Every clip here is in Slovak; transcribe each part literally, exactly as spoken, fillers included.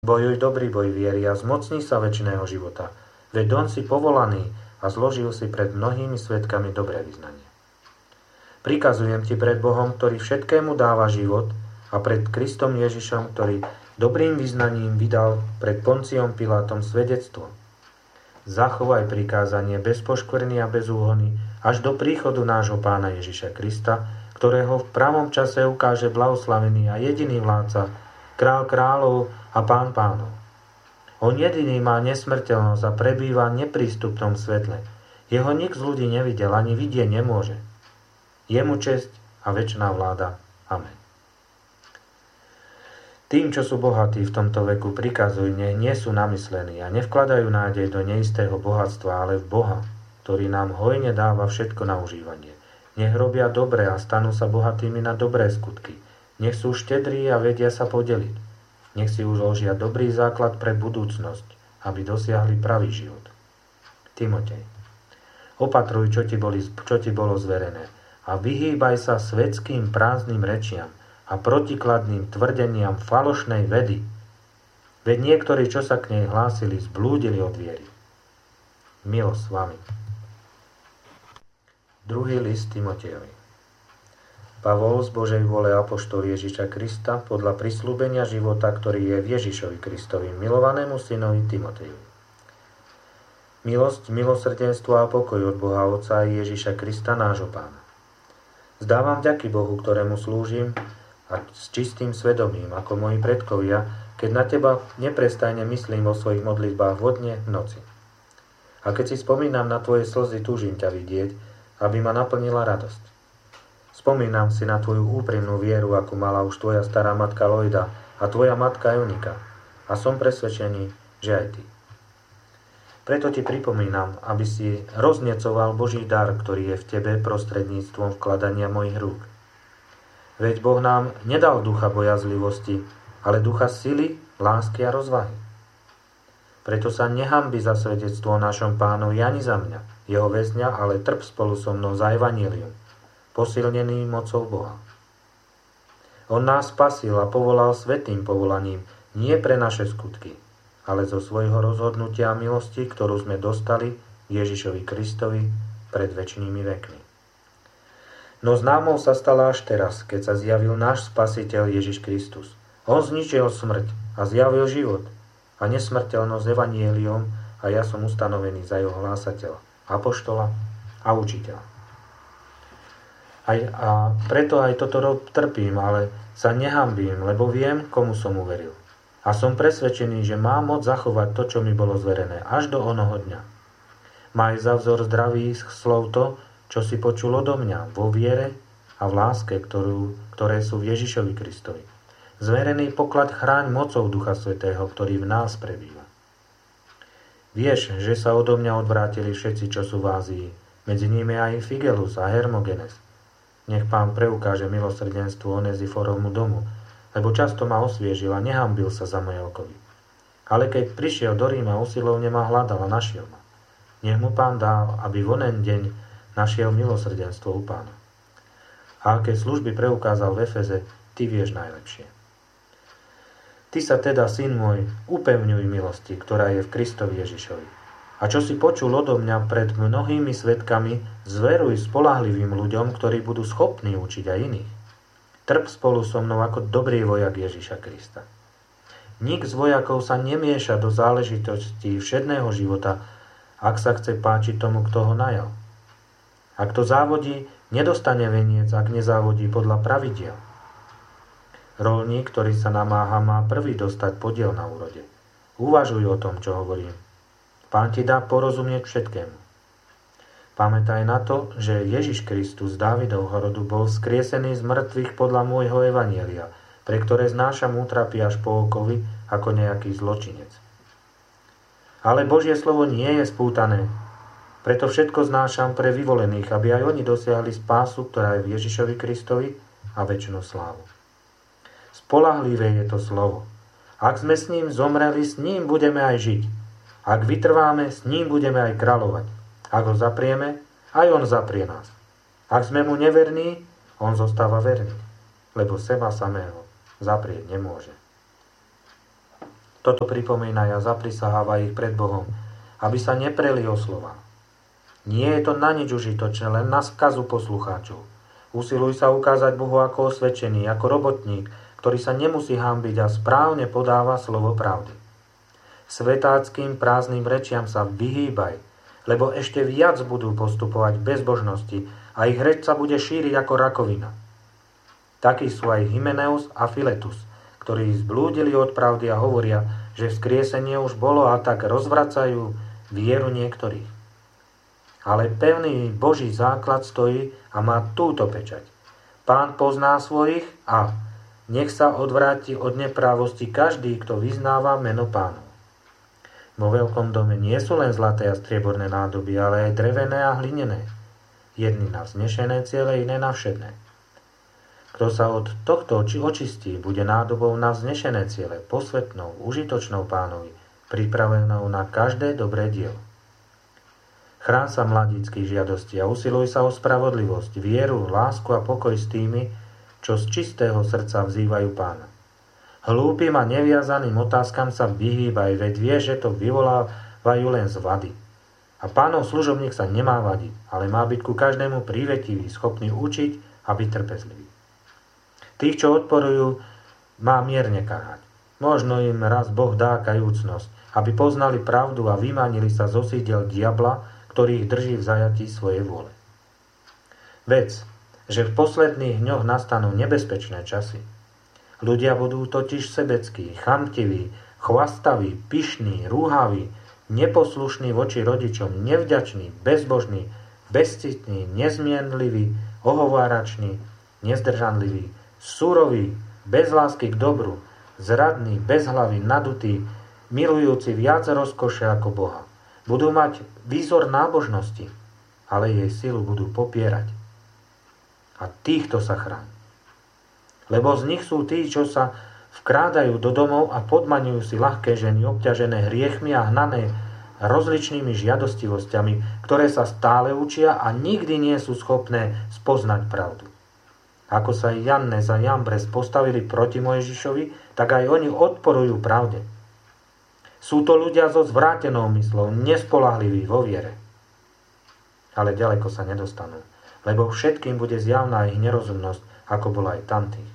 Bojuj dobrý boj viery a zmocni sa večného života, veď on si povolaný a zložil si pred mnohými svedkami dobré vyznanie. Prikazujem ti pred Bohom, ktorý všetkému dáva život, a pred Kristom Ježišom, ktorý dobrým vyznaním vydal pred Ponciom Pilátom svedectvo. Zachovaj prikázanie bez poškvrny a bez úhony až do príchodu nášho Pána Ježiša Krista, ktorého v pravom čase ukáže blahoslavený a jediný vládca, král kráľov a pán pánov. On jediný má nesmrteľnosť a prebýva v neprístupnom svetle. Jeho nik z ľudí nevidel ani vidieť nemôže. Jemu česť a večná vláda. Amen. Tým, čo sú bohatí v tomto veku, prikazuj, nech nie sú namyslení a nevkladajú nádej do neistého bohatstva, ale v Boha, ktorý nám hojne dáva všetko na užívanie. Nech robia dobre a stanú sa bohatými na dobré skutky. Nech sú štedrí a vedia sa podeliť. Nech si uložia dobrý základ pre budúcnosť, aby dosiahli pravý život. Timotej. Opatruj, čo ti, boli, čo ti bolo zverené, a vyhýbaj sa svetským prázdnym rečiam a protikladným tvrdeniam falošnej vedy. Veď niektorí, čo sa k nej hlásili, zblúdili od viery. Milosť s vami. Druhý list Timotejovi. Pavol z Božej vôle apoštol Ježiša Krista podľa prisľúbenia života, ktorý je v Ježišovi Kristovi, milovanému synovi Timotejovi. Milosť, milosrdenstvo a pokoj od Boha Otca a Ježiša Krista nášho Pána. Zdávam vďaky Bohu, ktorému slúžim, a s čistým svedomím, ako moji predkovia, keď na teba neprestajne myslím vo svojich modlitbách vodne v noci. A keď si spomínam na tvoje slzy, túžim ťa vidieť, aby ma naplnila radosť. Spomínam si na tvoju úprimnú vieru, ako mala už tvoja stará matka Lojda a tvoja matka Eunika, a som presvedčený, že aj ty. Preto ti pripomínam, aby si roznecoval Boží dar, ktorý je v tebe prostredníctvom vkladania mojich rúk. Veď Boh nám nedal ducha bojazlivosti, ale ducha sily, lásky a rozvahy. Preto sa nehanbi za svedectvo o našom Pánovi ani za mňa, jeho väzňa, ale trp spolu so mnou za evanjelium, posilnený mocou Boha. On nás spasil a povolal svätým povolaním, nie pre naše skutky, ale zo svojho rozhodnutia a milosti, ktorú sme dostali Ježišovi Kristovi pred večnými vekmi. No známou sa stala až teraz, keď sa zjavil náš Spasiteľ Ježiš Kristus. On zničil smrť a zjavil život a nesmrteľnosť evanjeliom, a ja som ustanovený za jeho hlásateľa, apoštola a učiteľa. Aj, a preto aj toto trpím, ale sa nehanbím, lebo viem, komu som uveril. A som presvedčený, že mám moc zachovať to, čo mi bolo zverené, až do onoho dňa. Maj za vzor zdravých slov to, čo si počul odo mňa, vo viere a v láske, ktorú, ktoré sú v Ježišovi Kristovi. Zverený poklad chráň mocou Ducha Svätého, ktorý v nás prebýva. Vieš, že sa odo mňa odvrátili všetci, čo sú v Ázii, medzi nimi aj Figelus a Hermogenes. Nech Pán preukáže milosrdenstvo Oneziforovmu domu, lebo často ma osviežil a nehanbil sa za moje okovy. Ale keď prišiel do Ríma, usilovne ma hľadal a našiel ma. Nech mu Pán dá, aby v onen deň našiel milosrdenstvo u Pána. A aké služby preukázal v Efeze, ty vieš najlepšie. Ty sa teda, syn môj, upevňuj milosti, ktorá je v Kristovi Ježišovi. A čo si počul odo mňa pred mnohými svedkami, zveruj spoľahlivým ľuďom, ktorí budú schopní učiť aj iných. Trp spolu so mnou ako dobrý vojak Ježiša Krista. Nik z vojakov sa nemieša do záležitostí všedného života, ak sa chce páčiť tomu, kto ho najal. Ak to závodí, nedostane veniec, ak nezávodí podľa pravidiel. Roľník, ktorý sa namáha, má prvý dostať podiel na úrode. Uvažuj o tom, čo hovorím. Pán ti dá porozumieť všetkému. Pamätaj na to, že Ježiš Kristus z Dávidovho rodu bol vzkriesený z mŕtvych podľa môjho evanjelia, pre ktoré znášam útrapy až po okovy ako nejaký zločinec. Ale Božie slovo nie je spútané. Preto všetko znášam pre vyvolených, aby aj oni dosiahli spásu, ktorá je v Ježišovi Kristovi, a večnú slávu. Spoľahlivé je to slovo. Ak sme s ním zomreli, s ním budeme aj žiť. Ak vytrváme, s ním budeme aj kráľovať. Ak ho zaprieme, aj on zaprie nás. Ak sme mu neverní, on zostáva verný, lebo seba samého zaprieť nemôže. Toto pripomína a zaprisaháva ich pred Bohom, aby sa nepreli o slova. Nie je to na nič užitočné, len na skazu poslucháčov. Usiluj sa ukázať Bohu ako osvedčený, ako robotník, ktorý sa nemusí hanbiť a správne podáva slovo pravdy. Svetáckým prázdnym rečiam sa vyhýbaj, lebo ešte viac budú postupovať v bezbožnosti a ich reč sa bude šíriť ako rakovina. Takí sú aj Hymeneus a Filetus, ktorí zblúdili od pravdy a hovoria, že vzkriesenie už bolo a tak rozvracajú vieru niektorých. Ale pevný Boží základ stojí a má túto pečať. Pán pozná svojich a nech sa odvráti od neprávosti každý, kto vyznáva meno Pánov. Vo veľkom dome nie sú len zlaté a strieborné nádoby, ale aj drevené a hlinené. Jedny na vznešené ciele, iné na všedné. Kto sa od tohto očistí, bude nádobou na vznešené ciele, posvetnou, užitočnou Pánovi, pripravenou na každé dobré dielo. Chrán sa mladíckých žiadostí a usiluj sa o spravodlivosť, vieru, lásku a pokoj s tými, čo z čistého srdca vzývajú Pána. Hlúpym a neviazaným otázkam sa vyhýbaj, veď vie, že to vyvolávajú len z vady. A Pánov služobník sa nemá vadiť, ale má byť ku každému prívetivý, schopný učiť a byť trpezlivý. Tých, čo odporujú, má mierne karhať. Možno im raz Boh dá kajúcnosť, aby poznali pravdu a vymanili sa zo sídel diabla, ktorý ich drží v zajatí svojej vôle. Vec, že v posledných dňoch nastanú nebezpečné časy. Ľudia budú totiž sebeckí, chamtiví, chvastaví, pyšní, rúhaví, neposlušní voči rodičom, nevďační, bezbožní, bezcitní, nezmienliví, ohovárační, nezdržanliví, suroví, bez lásky k dobru, zradní, bezhlaví, nadutí, milujúci viac rozkoše ako Boha. Budú mať výzor nábožnosti, ale jej silu budú popierať. A týchto sa chráň. Lebo z nich sú tí, čo sa vkrádajú do domov a podmaňujú si ľahké ženy, obťažené hriechmi a hnané rozličnými žiadostivosťami, ktoré sa stále učia a nikdy nie sú schopné spoznať pravdu. Ako sa Jannes a Jambres postavili proti Mojžišovi, tak aj oni odporujú pravde. Sú to ľudia so zvrátenou myslou, nespoľahliví vo viere. Ale ďaleko sa nedostanú, lebo všetkým bude zjavná ich nerozumnosť, ako bola aj tamtých.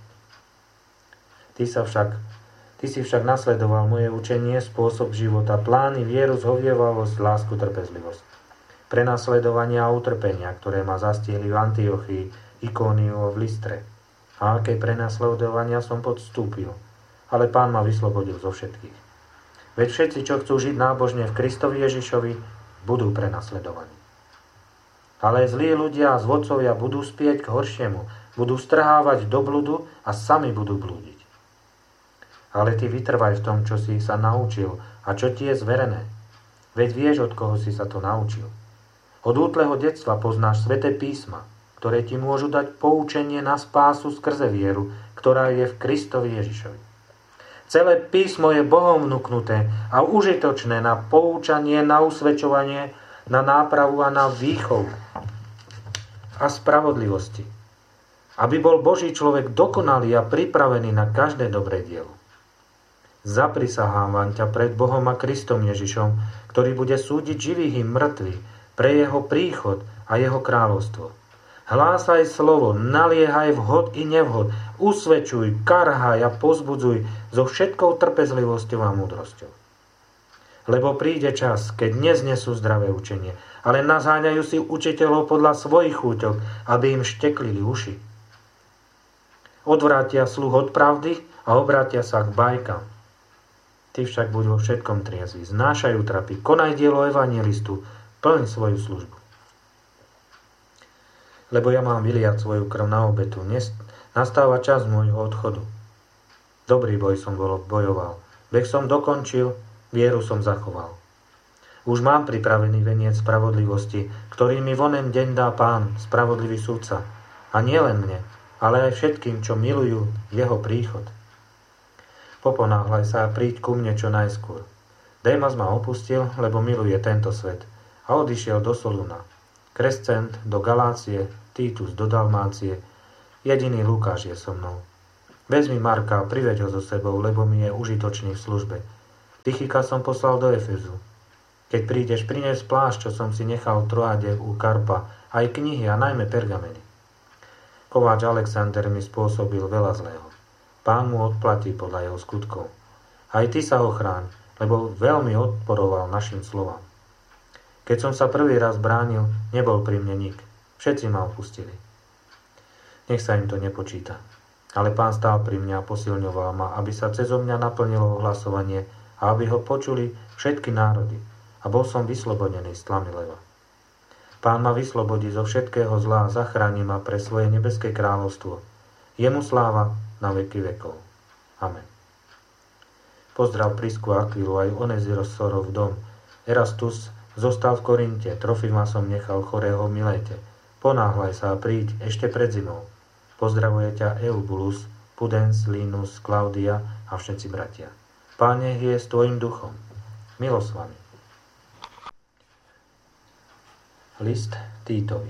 Ty, sa však, ty si však nasledoval moje učenie, spôsob života, plány, vieru, zhovievavosť, lásku, trpezlivosť. Prenasledovania a utrpenia, ktoré ma zastihli v Antiochii, Ikóniu a v Listre. A aké prenasledovania som podstúpil, ale Pán ma vyslobodil zo všetkých. Veď všetci, čo chcú žiť nábožne v Kristovi Ježišovi, budú prenasledovaní. Ale zlí ľudia a zvodcovia budú spieť k horšiemu, budú strhávať do bludu a sami budú blúdiť. Ale ty vytrvaj v tom, čo si sa naučil a čo ti je zverené. Veď vieš, od koho si sa to naučil. Od útleho detstva poznáš sväté písma, ktoré ti môžu dať poučenie na spásu skrze vieru, ktorá je v Kristovi Ježišovi. Celé písmo je Bohom vnuknuté a užitočné na poučanie, na usvedčovanie, na nápravu a na výchovu a spravodlivosti. Aby bol Boží človek dokonalý a pripravený na každé dobré dielo. Zaprisahávam ťa pred Bohom a Kristom Ježišom, ktorý bude súdiť živých i mŕtvych pre jeho príchod a jeho kráľovstvo. Hlásaj slovo, naliehaj vhod i nevhod, usvedčuj, karhaj a pozbudzuj so všetkou trpezlivosťou a múdrosťou. Lebo príde čas, keď neznesú zdravé učenie, ale naháňajú si učiteľov podľa svojich chúťok, aby im šteklili uši. Odvrátia sluch od pravdy a obrátia sa k bajkám. Ty však buď vo všetkom triezvy, znášaj útrapy, konaj dielo evangelistu, plň svoju službu. Lebo ja mám vyliať svoju krv na obetu, nastáva čas môjho odchodu. Dobrý boj som bol bojoval, beh som dokončil, vieru som zachoval. Už mám pripravený veniec spravodlivosti, ktorý mi vonen deň dá Pán, spravodlivý sudca. A nie len mne, ale aj všetkým, čo milujú jeho príchod. Poponáhľaj sa a príď ku mne čo najskôr. Démas ma opustil, lebo miluje tento svet a odišiel do Soluna. Krescent do Galácie, Titus do Dalmácie, jediný Lukáš je so mnou. Vezmi Marka a priveď ho so sebou, lebo mi je užitočný v službe. Tychika som poslal do Efezu. Keď prídeš, prines plášť, čo som si nechal v Troáde u Karpa, aj knihy a najmä pergameny. Kováč Alexander mi spôsobil veľa zlého. Pán mu odplatí podľa jeho skutkov. Aj ty sa ochráň, lebo veľmi odporoval našim slovám. Keď som sa prvý raz bránil, nebol pri mne nik. Všetci ma opustili. Nech sa im to nepočíta. Ale Pán stál pri mňa a posilňoval ma, aby sa cezo mňa naplnilo ohlasovanie a aby ho počuli všetky národy. A bol som vyslobodený z tlamy leva. Pán ma vyslobodí zo všetkého zla a zachráni ma pre svoje nebeské kráľovstvo. Jemu sláva na veky vekov. Amen. Pozdrav Prisku a Akvilu aj Onezirosov dom. Erastus zostal v Korinte, Trofima som nechal chorého v Milete. Ponáhľaj sa a príď ešte pred zimou. Pozdravuje ťa Eubulus, Pudens, Linus, Klaudia a všetci bratia. Pán nech je s tvojim duchom. Milosť s vami. List Týtovi.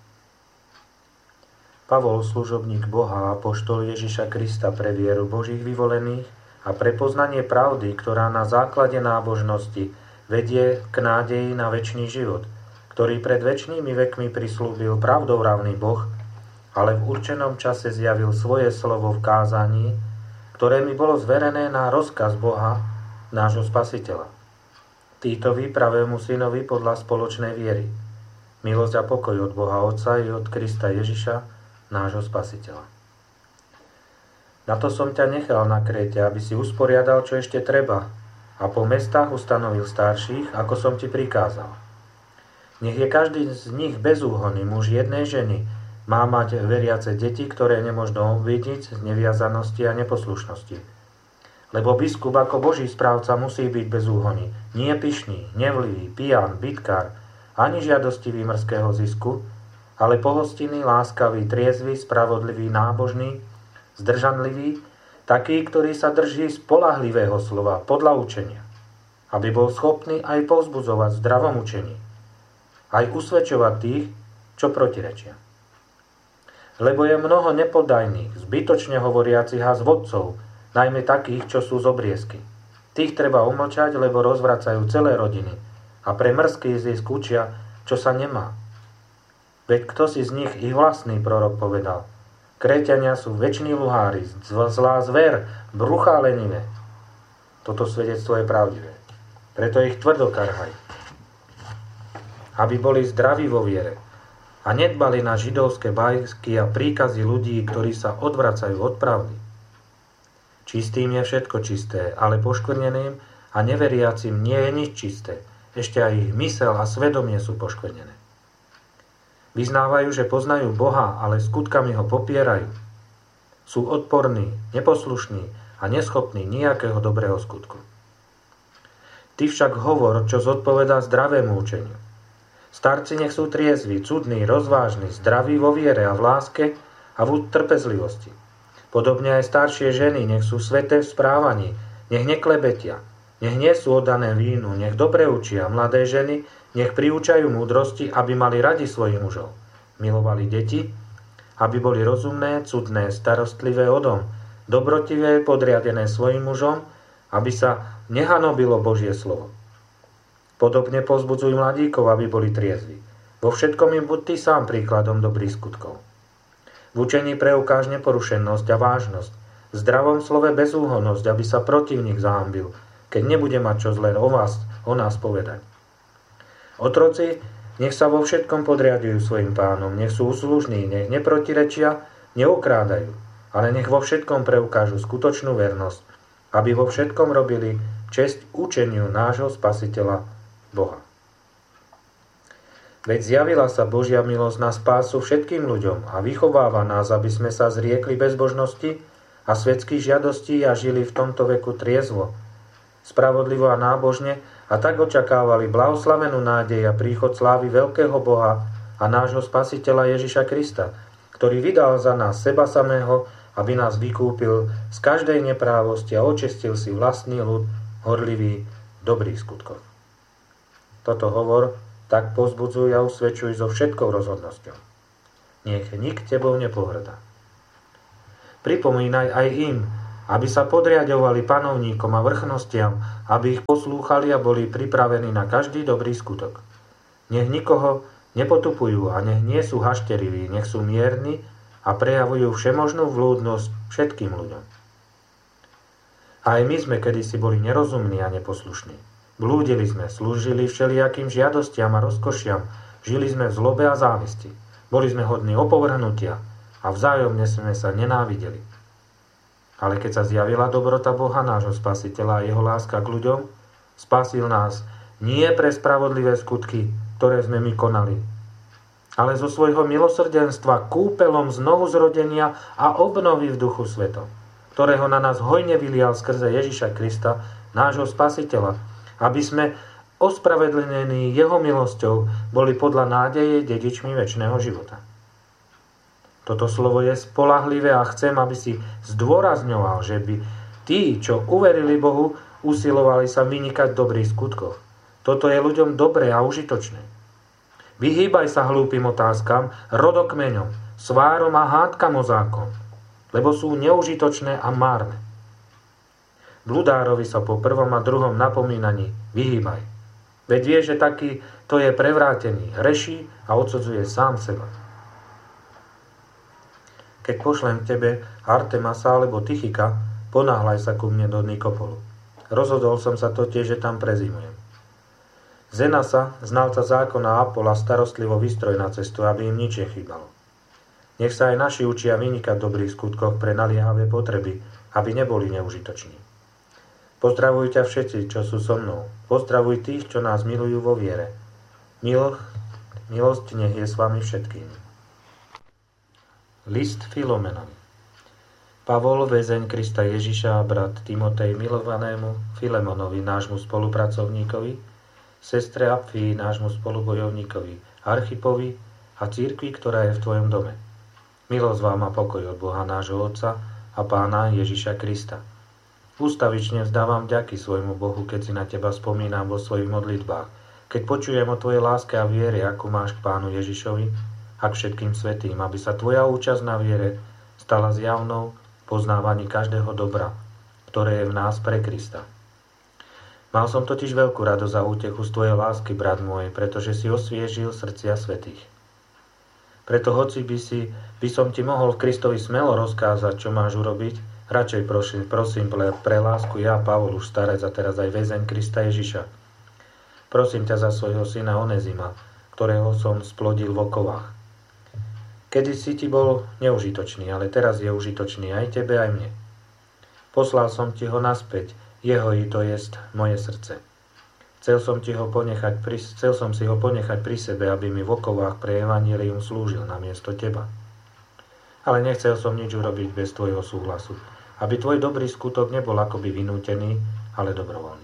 Pavol, služobník Boha a apoštol Ježiša Krista pre vieru Božích vyvolených a pre poznanie pravdy, ktorá na základe nábožnosti vedie k nádeji na večný život, ktorý pred večnými vekmi prislúbil pravdovravný Boh, ale v určenom čase zjavil svoje slovo v kázaní, ktoré mi bolo zverené na rozkaz Boha, nášho Spasiteľa. Týtovi, pravému synovi podľa spoločnej viery. Milosť a pokoj od Boha Otca i od Krista Ježiša, nášho Spasiteľa. Na to som ťa nechal na Kréte, aby si usporiadal, čo ešte treba, a po mestách ustanovil starších, ako som ti prikázal. Nech je každý z nich bezúhonný, muž jednej ženy, má mať veriace deti, ktoré nemožno obvidiť z neviazanosti a neposlušnosti. Lebo biskup ako Boží správca musí byť bezúhonný, nie pyšný, nevlivý, pijan, bitkár, ani žiadostivý mrzkého zisku, ale pohostinný, láskavý, triezvy, spravodlivý, nábožný, zdržanlivý, taký, ktorý sa drží spoľahlivého slova podľa učenia, aby bol schopný aj povzbudzovať v zdravom učení, aj usvedčovať tých, čo protirečia. Lebo je mnoho nepodajných, zbytočne hovoriacich a zvodcov, najmä takých, čo sú z obriezky. Tých treba umlčať, lebo rozvracajú celé rodiny a pre mrzký zisk učia, čo sa nemá. Veď kto si z nich ich vlastný prorok povedal? Kréťania sú väčší luhári, zlá zver, bruchá lenivé. Toto svedectvo je pravdivé. Preto ich tvrdo karhaj. Aby boli zdraví vo viere a nedbali na židovské bajky a príkazy ľudí, ktorí sa odvracajú od pravdy. Čistým je všetko čisté, ale poškvrneným a neveriacim nie je nič čisté. Ešte aj ich mysel a svedomie sú poškvrnené. Vyznávajú, že poznajú Boha, ale skutkami ho popierajú. Sú odporní, neposlušní a neschopní nejakého dobrého skutku. Ty však hovor, čo zodpovedá zdravému učeniu. Starci nech sú triezví, cudní, rozvážni, zdraví vo viere a v láske a v trpezlivosti. Podobne aj staršie ženy nech sú sveté v správaní, nech neklebetia, nech nie sú oddané vínu, nech dobre učia. Mladé ženy nech priúčajú múdrosti, aby mali radi svojich mužov. Milovali deti, aby boli rozumné, cudné, starostlivé o dom, dobrotivé, podriadené svojim mužom, aby sa nehanobilo Božie slovo. Podobne povzbudzuj mladíkov, aby boli triezvi. Vo všetkom im buď ty sám príkladom dobrých skutkov. V učení preukáž neporušenosť a vážnosť, v zdravom slove bezúhonnosť, aby sa protivník zahambil, keď nebude mať čo zlé o vás, o nás povedať. Otroci nech sa vo všetkom podriadujú svojim pánom, nech sú uslužní, nech neprotirečia, neukrádajú, ale nech vo všetkom preukážu skutočnú vernosť, aby vo všetkom robili česť učeniu nášho Spasiteľa Boha. Veď zjavila sa Božia milosť na spásu všetkým ľuďom a vychováva nás, aby sme sa zriekli bezbožnosti a svetských žiadostí a žili v tomto veku triezvo, spravodlivo a nábožne, a tak očakávali blahoslavenú nádej a príchod slávy veľkého Boha a nášho Spasiteľa Ježiša Krista, ktorý vydal za nás seba samého, aby nás vykúpil z každej neprávosti a očistil si vlastný ľud horlivý dobrých skutkov. Toto hovor tak povzbudzuj a usvedčuj so všetkou rozhodnosťou. Nech nik tebou nepohrdá. Pripomínaj aj im, aby sa podriadovali panovníkom a vrchnostiam, aby ich poslúchali a boli pripravení na každý dobrý skutok. Nech nikoho nepotupujú a nech nie sú hašteriví, nech sú mierni a prejavujú všemožnú vľúdnosť všetkým ľuďom. Aj my sme kedysi boli nerozumní a neposlušní. Blúdili sme, slúžili všelijakým žiadostiam a rozkošiam, žili sme v zlobe a závisti. Boli sme hodní opovrhnutia a vzájomne sme sa nenávideli. Ale keď sa zjavila dobrota Boha, nášho Spasiteľa a jeho láska k ľuďom, spasil nás nie pre spravodlivé skutky, ktoré sme my konali, ale zo svojho milosrdenstva kúpelom znovu zrodenia a obnovy v Duchu Svetom, ktorého na nás hojne vylial skrze Ježiša Krista, nášho Spasiteľa, aby sme ospravedlnení jeho milosťou boli podľa nádeje dedičmi večného života. Toto slovo je spoľahlivé a chcem, aby si zdôrazňoval, že by tí, čo uverili Bohu, usilovali sa vynikať v dobrých skutkoch. Toto je ľuďom dobré a užitočné. Vyhýbaj sa hlúpym otázkam, rodokmeňom, svárom a hádkam o zákon, lebo sú neužitočné a márne. Bludárovi sa po prvom a druhom napomínaní vyhýbaj. Veď vie, že taký to je prevrátený, hreší a odsudzuje sám seba. Keď pošlem tebe Artemasa alebo Tychika, ponáhľaj sa ku mne do Nikopolu. Rozhodol som sa totiž, že tam prezimujem. Zenasa, znalca zákona Apola, starostlivo vystroj na cestu, aby im nič nechýbalo. Nech sa aj naši učia vynikať v dobrých skutkoch pre naliehavé potreby, aby neboli neužitoční. Pozdravuj ťa všetci, čo sú so mnou. Pozdravuj tých, čo nás milujú vo viere. Miloch, milosť nech je s vami všetkými. List Filomenovi. Pavol, väzeň Krista Ježiša a brat Timotej milovanému Filemonovi, nášmu spolupracovníkovi, sestre Apfii, nášmu spolubojovníkovi, Archipovi a cirkvi, ktorá je v tvojom dome. Milosť vám a pokoj od Boha nášho Otca a Pána Ježiša Krista. Ústavične vzdávam vďaky svojmu Bohu, keď si na teba spomínam vo svojich modlitbách, keď počujem o tvojej láske a viere, akú máš k Pánu Ježišovi a k všetkým svätým, aby sa tvoja účasť na viere stala zjavnou poznávaní každého dobra, ktoré je v nás pre Krista. Mal som totiž veľkú radosť a útechu z tvojej lásky, brat môj, pretože si osviežil srdcia svätých. Preto hoci by, si, by som ti mohol v Kristovi smelo rozkázať, čo máš urobiť, radšej prosím, prosím pre, pre lásku ja, Pavol, už starec a teraz aj väzeň Krista Ježiša. Prosím ťa za svojho syna Onezima, ktorého som splodil v okovách. Kedy si ti bol neužitočný, ale teraz je užitočný aj tebe, aj mne. Poslal som ti ho naspäť, jeho i to jest moje srdce. Chcel som, ti ho ponechať pri, chcel som si ho ponechať pri sebe, aby mi v okovách pre evanjelium slúžil namiesto teba. Ale nechcel som nič urobiť bez tvojho súhlasu, aby tvoj dobrý skutok nebol akoby vynútený, ale dobrovoľný.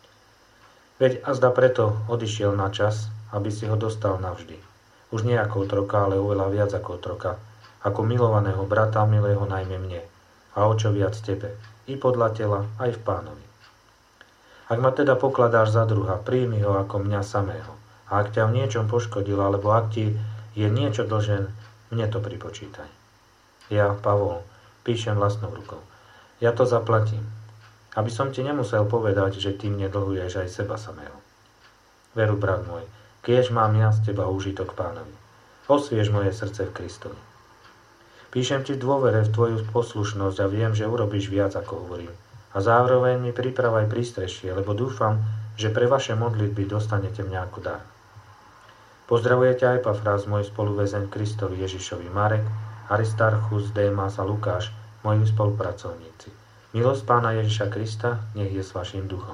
Veď azda preto odišiel na čas, aby si ho dostal navždy. Už nie ako otroka, ale oveľa viac ako otroka, ako milovaného brata, milého najmä mne, a o čo viac tebe, i podľa tela, aj v Pánovi. Ak ma teda pokladáš za druha, príjmi ho ako mňa samého. A ak ťa v niečom poškodil, alebo ak ti je niečo dlžen, mne to pripočítaj. Ja, Pavol, píšem vlastnou rukou. Ja to zaplatím, aby som ti nemusel povedať, že ty mne dlhuješ aj seba samého. Veru, brat môj, kiež mám ja z teba úžitok Pánovi. Osviež moje srdce v Kristovi. Píšem ti v dôvere v tvoju poslušnosť a viem, že urobíš viac, ako hovorím. A zároveň mi pripravaj prístrešie, lebo dúfam, že pre vaše modlitby dostanete mňa ako dar. Pozdravujete aj Epafrás, môj spoluväzeň Kristovi Ježišovi, Marek, Aristarchus, Démas a Lukáš, moji spolupracovníci. Milosť Pána Ježiša Krista nech je s vašim duchom.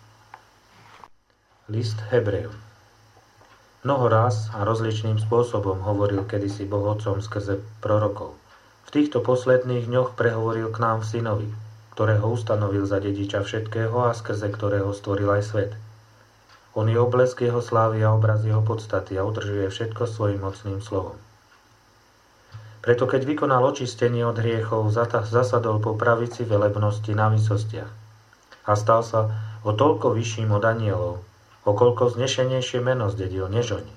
List Hebrejom. Mnoho raz a rozličným spôsobom hovoril kedysi Boh Otcom skrze prorokov. V týchto posledných dňoch prehovoril k nám v Synovi, ktorého ustanovil za dediča všetkého a skrze ktorého stvoril aj svet. On je oblesk jeho slávy a obraz jeho podstaty a udržuje všetko svojim mocným slovom. Preto keď vykonal očistenie od hriechov, zasadol po pravici velebnosti na výsostiach a stal sa o toľko vyšším od anielov, o koľko znešenejšie meno zdedil než oni.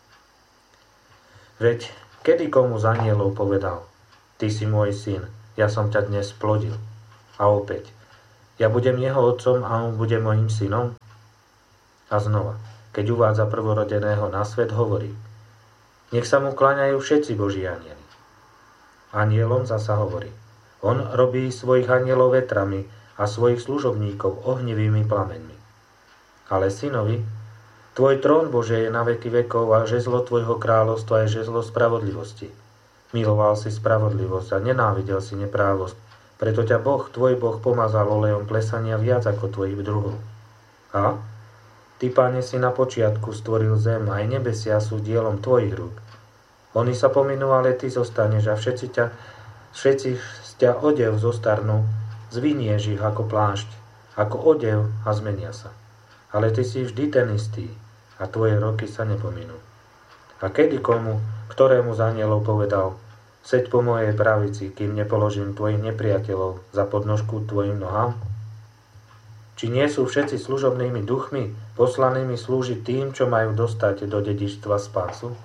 Veď kedy komu z anielov povedal: Ty si môj syn, ja som ťa dnes splodil. A opäť, ja budem jeho otcom a on bude mojím synom. A znova, keď uvádza prvorodeného na svet, hovorí, nech sa mu kláňajú všetci Boží anjeli. Anielom zasa hovorí, on robí svojich anielov vetrami a svojich služobníkov ohnivými plameňmi. Ale synovi, tvoj trón, Bože, je na veky vekov a žezlo tvojho kráľovstva je žezlo spravodlivosti. Miloval si spravodlivosť a nenávidel si neprávosť, preto ťa Boh, tvoj Boh, pomazal olejom plesania viac ako tvojich druhov. A ty, Pane, si na počiatku stvoril zem, aj nebesia sú dielom tvojich rúk. Oni sa pominú, ale ty zostaneš a všetci ťa, všetci ťa odev zostarnú, zvinieš ich ako plášť, ako odev a zmenia sa. Ale ty si vždy ten istý a tvoje roky sa nepominú. A kedy komu, ktorému z anielov povedal, seď po mojej pravici, kým nepoložím tvojich nepriateľov za podnožku tvojim nohám? Či nie sú všetci služobnými duchmi, poslanými slúžiť tým, čo majú dostať do dedičstva spásu?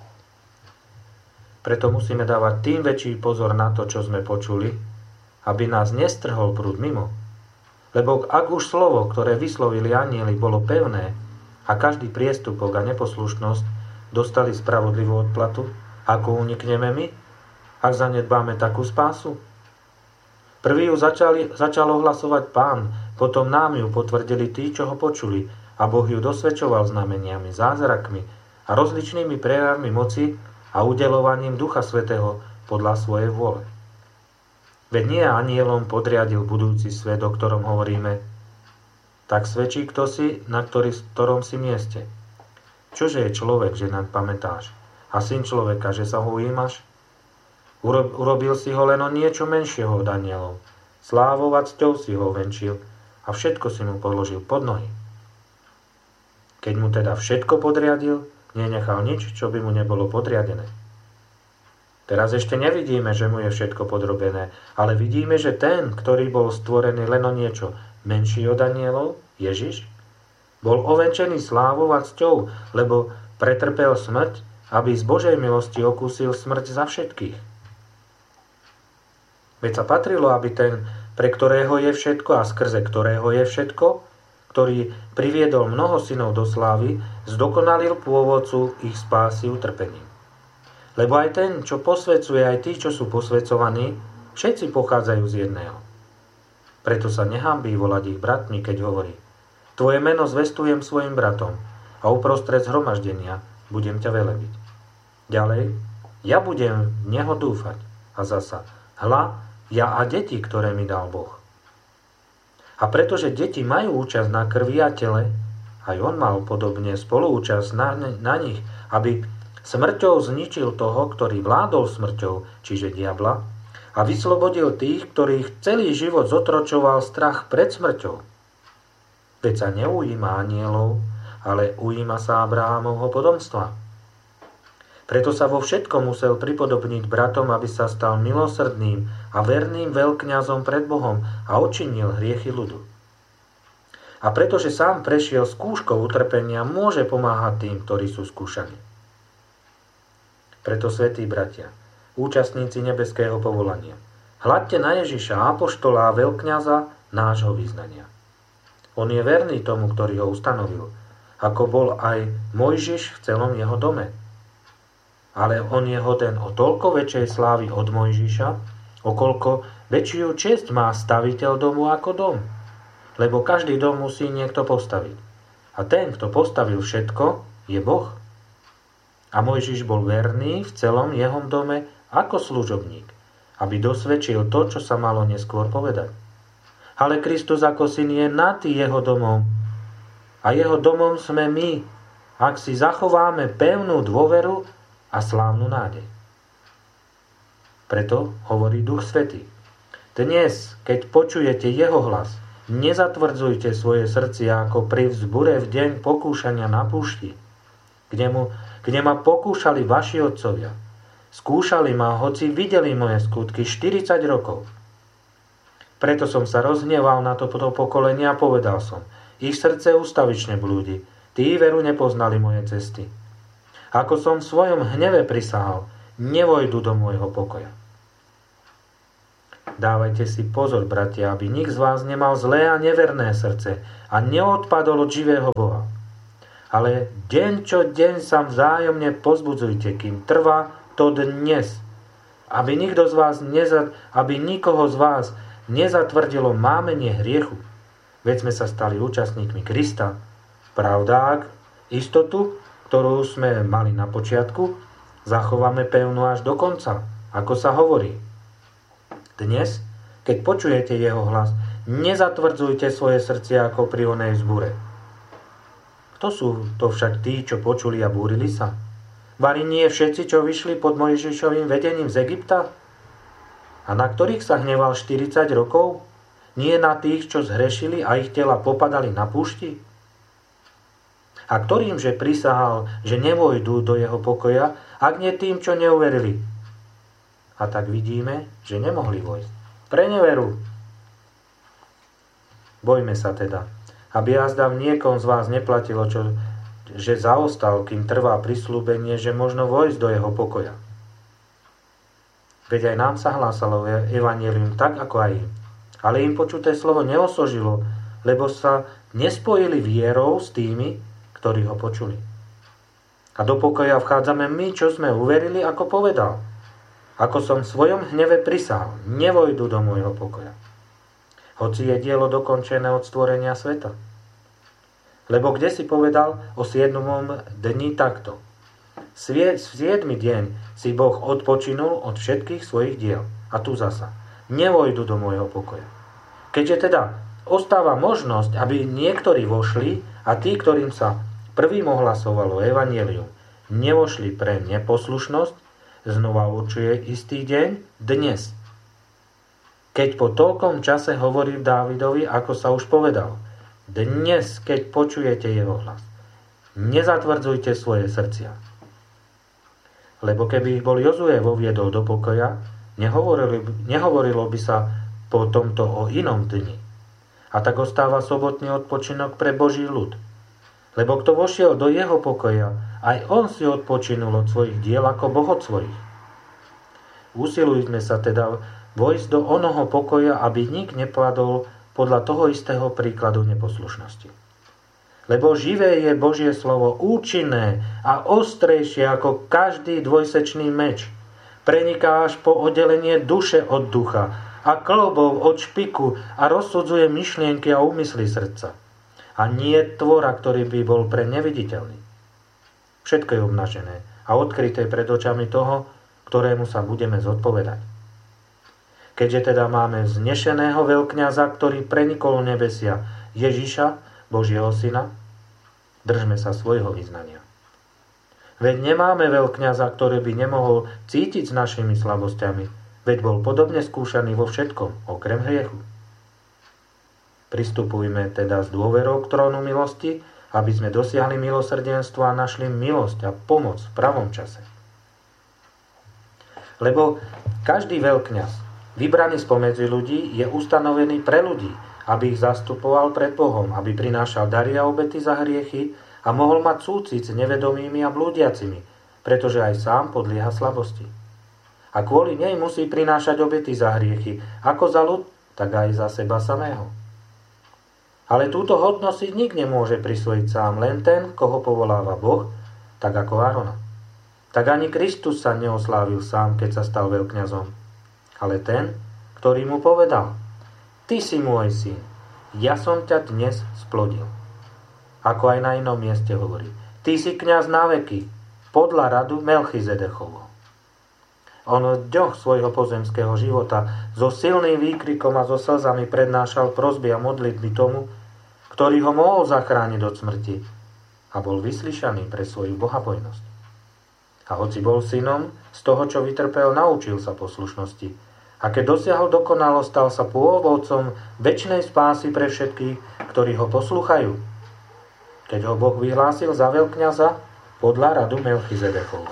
Preto musíme dávať tým väčší pozor na to, čo sme počuli, aby nás nestrhol prúd mimo. Lebo ak už slovo, ktoré vyslovili anjeli, bolo pevné a každý priestupok a neposlušnosť dostali spravodlivú odplatu, ako unikneme my, ak zanedbáme takú spásu? Prvý ju začali, začal ohlasovať Pán, potom nám ju potvrdili tí, čo ho počuli, a Boh ju dosvedčoval znameniami, zázrakmi a rozličnými prejavmi moci a udeľovaním Ducha Svätého podľa svojej vôle. Veď nie anjelom podriadil budúci svet, o ktorom hovoríme, tak svedčí kto si, na ktorý, ktorom si mieste. Čože je človek, že naň pamätáš? A syn človeka, že sa ho ujímaš? Urobil si ho len o niečo menšieho od anjelov. Slávou a cťou si ho venčil a všetko si mu položil pod nohy. Keď mu teda všetko podriadil, nenechal nič, čo by mu nebolo podriadené. Teraz ešte nevidíme, že mu je všetko podrobené, ale vidíme, že ten, ktorý bol stvorený len o niečo menší od anielov, Ježiš, bol ovenčený slávou a cťou, lebo pretrpel smrť, aby z Božej milosti okúsil smrť za všetkých. Veď sa patrilo, aby ten, pre ktorého je všetko a skrze ktorého je všetko, ktorý priviedol mnoho synov do slávy, zdokonalil pôvodcu ich spásy utrpením. Lebo aj ten, čo posvedzuje, aj tí, čo sú posvedzovaní, všetci pochádzajú z jedného. Preto sa nehanbí volať ich bratmi, keď hovorí, tvoje meno zvestujem svojim bratom a uprostred zhromaždenia budem ťa velebiť. Ďalej, ja budem v neho dúfať. A zasa, hľa, ja a deti, ktoré mi dal Boh. A pretože deti majú účasť na krvi a tele, aj on mal podobne spoluúčasť na, na nich, aby smrťou zničil toho, ktorý vládol smrťou, čiže diabla, a vyslobodil tých, ktorých celý život zotročoval strach pred smrťou. Veď sa neujíma anielov, ale ujíma sa Abrahámovho potomstva. Preto sa vo všetkom musel pripodobniť bratom, aby sa stal milosrdným a verným veľkňazom pred Bohom a odčinil hriechy ľudu. A pretože sám prešiel skúškou utrpenia, môže pomáhať tým, ktorí sú skúšaní. Preto, svätí bratia, účastníci nebeského povolania, hľadte na Ježiša, apoštola a veľkňaza nášho vyznania. On je verný tomu, ktorý ho ustanovil, ako bol aj Mojžiš v celom jeho dome. Ale on je hoden o toľko väčšej slávy od Mojžiša, o koľko väčšiu česť má staviteľ domu ako dom. Lebo každý dom musí niekto postaviť. A ten, kto postavil všetko, je Boh. A Mojžiš bol verný v celom jeho dome ako služobník, aby dosvedčil to, čo sa malo neskôr povedať. Ale Kristus ako syn je nad jeho domom. A jeho domom sme my, ak si zachováme pevnú dôveru a slávnu nádej. Preto hovorí Duch Svätý. Dnes, keď počujete jeho hlas, nezatvrdzujte svoje srdcia ako pri vzbure v deň pokúšania na púšti, kde, mu, kde ma pokúšali vaši otcovia. Skúšali ma, hoci videli moje skutky štyridsať rokov. Preto som sa rozhneval na toto pokolenie a povedal som, ich srdce ustavične blúdi, tí veru nepoznali moje cesty. Ako som v svojom hneve prisahal, nevojdu do môjho pokoja. Dávajte si pozor, bratia, aby nik z vás nemal zlé a neverné srdce a neodpadol od živého Boha. Ale deň čo deň sa vzájomne pozbudzujte, kým trvá to dnes. Aby nikto z vás neza, aby nikoho z vás nezatvrdilo mámenie hriechu. Veď sme sa stali účastníkmi Krista. Pravda, ak istotu, ktorú sme mali na počiatku, zachováme pevnú až do konca, ako sa hovorí. Dnes, keď počujete jeho hlas, nezatvrdzujte svoje srdcia ako pri onej vzbure. Kto sú to však tí, čo počuli a búrili sa? Vari nie všetci, čo vyšli pod Mojžišovým vedením z Egypta? A na ktorých sa hneval štyridsať rokov? Nie na tých, čo zhrešili a ich tela popadali na púšti? A ktorým že prisahal, že nevojdu do jeho pokoja, ak nie tým, čo neuverili? A tak vidíme, že nemohli vojsť. Pre neveru. Bojme sa teda, aby jazda v niekom z vás neplatilo, čo, že zaostal, kým trvá prisľúbenie, že možno vojsť do jeho pokoja. Veď aj nám sa hlásalo evanjelium tak, ako aj im. Ale im počuté slovo neosožilo, lebo sa nespojili vierou s tými, ktorí ho počuli. A do pokoja vchádzame my, čo sme uverili, ako povedal. Ako som v svojom hneve prisahal, nevojdu do môjho pokoja. Hoci je dielo dokončené od stvorenia sveta. Lebo kde si povedal o siedmom dni takto? V siedmy deň si Boh odpočinul od všetkých svojich diel. A tu zasa. Nevojdu do môjho pokoja. Keďže teda ostáva možnosť, aby niektorí vošli a tí, ktorým sa prvým ohlasovalo evanjelium, nevošli pre neposlušnosť, znova určuje istý deň dnes. Keď po toľkom čase hovorí Dávidovi, ako sa už povedal, dnes, keď počujete jeho hlas, nezatvrdzujte svoje srdcia. Lebo keby ich bol Jozue voviedol do pokoja, nehovorilo, nehovorilo by sa po tomto o inom dni. A tak ostáva sobotný odpočinok pre Boží ľud. Lebo kto vošiel do jeho pokoja, aj on si odpočinul od svojich diel ako Boh od svojich. Usilujme sa teda vojsť do onoho pokoja, aby nik nepadol podľa toho istého príkladu neposlušnosti. Lebo živé je Božie slovo, účinné a ostrejšie ako každý dvojsečný meč. Preniká až po oddelenie duše od ducha a kĺbov od špiku a rozsudzuje myšlienky a úmysly srdca. A nie tvora, ktorý by bol pre neviditeľný. Všetko je obnažené a odkryté pred očami toho, ktorému sa budeme zodpovedať. Keďže teda máme vznešeného veľkňaza, ktorý prenikol nebesia, Ježiša, Božieho syna, držme sa svojho vyznania. Veď nemáme veľkňaza, ktorý by nemohol cítiť s našimi slabosťami, veď bol podobne skúšaný vo všetkom, okrem hriechu. Pristupujme teda s dôverou k trónu milosti, aby sme dosiahli milosrdenstvo a našli milosť a pomoc v pravom čase. Lebo každý veľkňaz, vybraný spomedzi ľudí, je ustanovený pre ľudí, aby ich zastupoval pred Bohom, aby prinášal dary a obety za hriechy a mohol mať súcit s nevedomými a blúdiacimi, pretože aj sám podlieha slabosti. A kvôli nej musí prinášať obety za hriechy, ako za ľud, tak aj za seba samého. Ale túto hodnosť si nik nemôže prisvojiť sám, len ten, koho povoláva Boh, tak ako Árona. Tak ani Kristus sa neoslávil sám, keď sa stal veľkňazom, ale ten, ktorý mu povedal: Ty si môj syn, ja som ťa dnes splodil. Ako aj na inom mieste hovorí: Ty si kňaz na veky, podľa radu Melchizedechovho. On v dňoch svojho pozemského života so silným výkrikom a so slzami prednášal prosby a modlitby tomu, ktorý ho mohol zachrániť od smrti, a bol vyslyšaný pre svoju bohabojnosť. A hoci bol synom, z toho, čo vytrpel, naučil sa poslušnosti. A keď dosiahol dokonalosť, stal sa pôvodcom večnej spásy pre všetkých, ktorí ho poslúchajú. Keď ho Boh vyhlásil za veľkňaza podľa radu Melchizedechovho.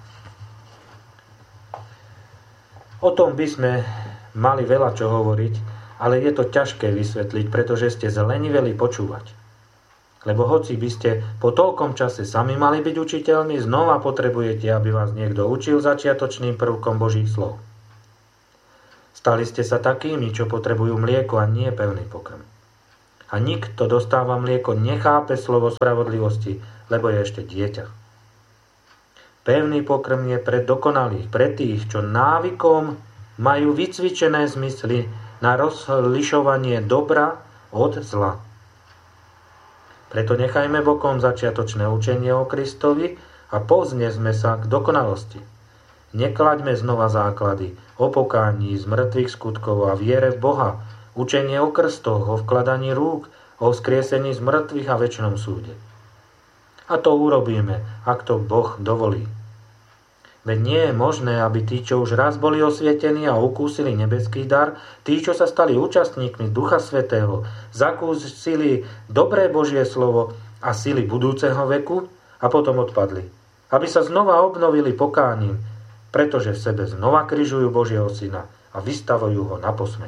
O tom by sme mali veľa čo hovoriť, ale je to ťažké vysvetliť, pretože ste zleniveli počúvať. Lebo hoci by ste po toľkom čase sami mali byť učiteľmi, znova potrebujete, aby vás niekto učil začiatočným prvkom Božích slov. Stali ste sa takými, čo potrebujú mlieko a nie pevný pokrm. A nikto dostáva mlieko, nechápe slovo spravodlivosti, lebo je ešte dieťa. Pevný pokrm je pre dokonalých, pre tých, čo návykom majú vycvičené zmysly na rozlišovanie dobra od zla. Preto nechajme bokom začiatočné učenie o Kristovi a povznesme sa k dokonalosti. Neklaďme znova základy o pokání z mŕtvych skutkov a viere v Boha, učenie o krstoch, o vkladaní rúk, o vzkriesení z mŕtvych a večnom súde. A to urobíme, ak to Boh dovolí. Veď nie je možné, aby tí, čo už raz boli osvietení a ukúsili nebeský dar, tí, čo sa stali účastníkmi Ducha Svätého, zakúsili dobré Božie slovo a sily budúceho veku a potom odpadli. Aby sa znova obnovili pokáním, pretože v sebe znova križujú Božieho Syna a vystavujú ho na posmech.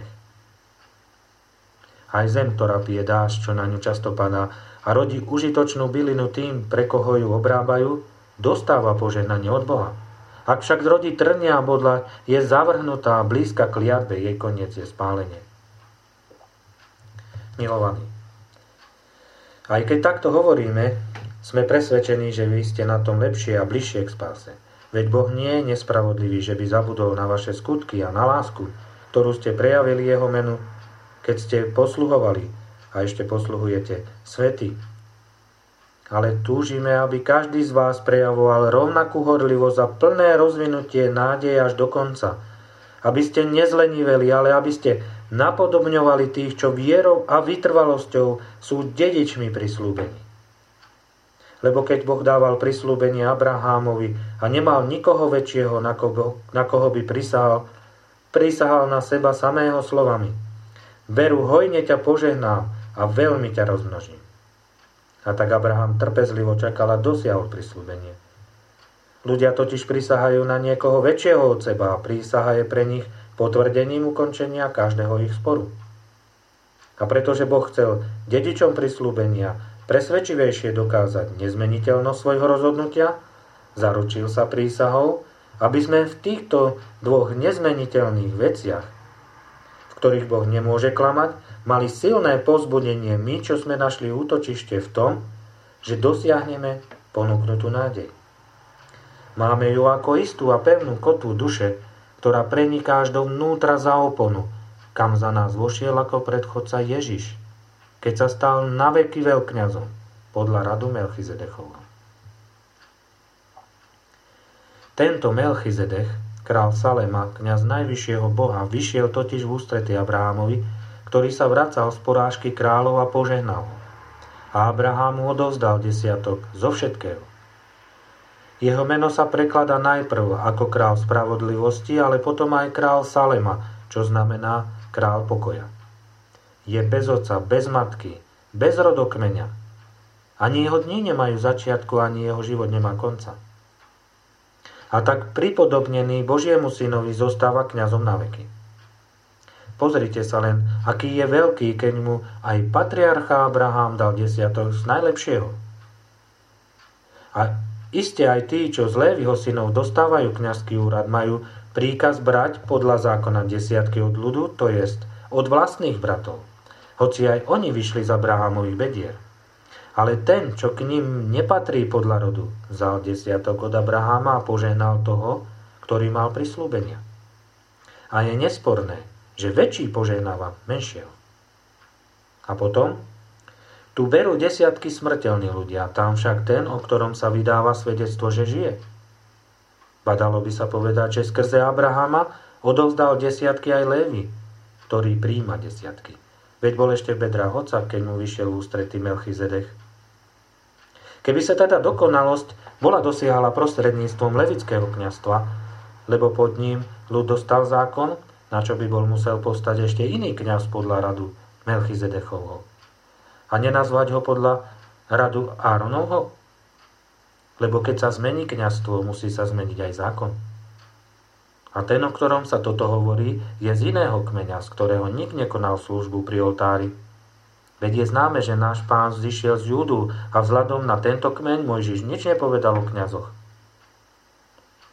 Aj zem, ktorá pije dážď, čo na ňu často padá a rodí užitočnú bylinu tým, pre koho ju obrábajú, dostáva požehnanie od Boha. Ak však zrodí trnia a bodľa, je zavrhnutá a blízka kliatbe, jej koniec je spálenie. Milovaní, aj keď takto hovoríme, sme presvedčení, že vy ste na tom lepšie a bližšie k spáse. Veď Boh nie je nespravodlivý, že by zabudol na vaše skutky a na lásku, ktorú ste prejavili jeho menu, keď ste posluhovali a ešte posluhujete svety. Ale túžime, aby každý z vás prejavoval rovnakú horlivosť a plné rozvinutie nádeje až do konca. Aby ste nezleniveli, ale aby ste napodobňovali tých, čo vierou a vytrvalosťou sú dedičmi prisľúbení. Lebo keď Boh dával prisľúbenie Abrahámovi a nemal nikoho väčšieho, na koho, na koho by prisahal, prisahal na seba samého slovami: Veru, hojne ťa požehnám a veľmi ťa rozmnožím. A tak Abraham trpezlivo čakal a dosiahol prisľúbenie. Ľudia totiž prisahajú na niekoho väčšieho od seba a prísaha je pre nich potvrdením ukončenia každého ich sporu. A pretože Boh chcel dedičom prisľúbenia presvedčivejšie dokázať nezmeniteľnosť svojho rozhodnutia, zaručil sa prísahou, aby sme v týchto dvoch nezmeniteľných veciach, v ktorých Boh nemôže klamať, mali silné povzbudenie my, čo sme našli útočište v tom, že dosiahneme ponúknutú nádej. Máme ju ako istú a pevnú kotvu duše, ktorá preniká až dovnútra za oponu, kam za nás vošiel ako predchodca Ježiš, keď sa stal naveky veľkňazom podľa radu Melchizedechovho. Tento Melchizedech, král Salema, kňaz najvyššieho Boha, vyšiel totiž v ústrety Abrahamovi, ktorý sa vracal z porážky kráľov a požehnal ho. A Abraham mu odovzdal desiatok zo všetkého. Jeho meno sa prekladá najprv ako král spravodlivosti, ale potom aj král Salema, čo znamená král pokoja. Je bez otca, bez matky, bez rodokmeňa. Ani jeho dni nemajú začiatku, ani jeho život nemá konca. A tak pripodobnený Božiemu synovi zostáva kňazom na veky. Pozrite sa len, aký je veľký, keď mu aj patriarcha Abraham dal desiatok z najlepšieho. A iste aj tí, čo z Léviho synov dostávajú kňazský úrad, majú príkaz brať podľa zákona desiatky od ľudu, to jest od vlastných bratov. Hoci aj oni vyšli z Abrahamových bedier. Ale ten, čo k ním nepatrí podľa rodu, vzal desiatok od Abrahama a požehnal toho, ktorý mal prisľúbenia. A je nesporné, že väčší požehnáva menšieho. A potom? Tu berú desiatky smrteľní ľudia, tam však ten, o ktorom sa vydáva svedectvo, že žije. Badalo by sa povedať, že skrze Abrahama odovzdal desiatky aj Lévi, ktorý príjma desiatky. Veď bol ešte v bedrách otca, keď mu vyšiel v ústrety Melchizedech. Keby sa teda dokonalosť bola dosiahala prostredníctvom levického kňazstva, lebo pod ním ľud dostal zákon, na čo by bol musel postať ešte iný kňaz podľa radu Melchizedechovho. A nenazvať ho podľa radu Áronovho? Lebo keď sa zmení kňazstvo, musí sa zmeniť aj zákon. A ten, o ktorom sa toto hovorí, je z iného kmeňa, z ktorého nik nekonal službu pri oltári. Veď je známe, že náš Pán zišiel z Júdu a vzhľadom na tento kmeň Mojžiš nič nepovedal o kňazoch. A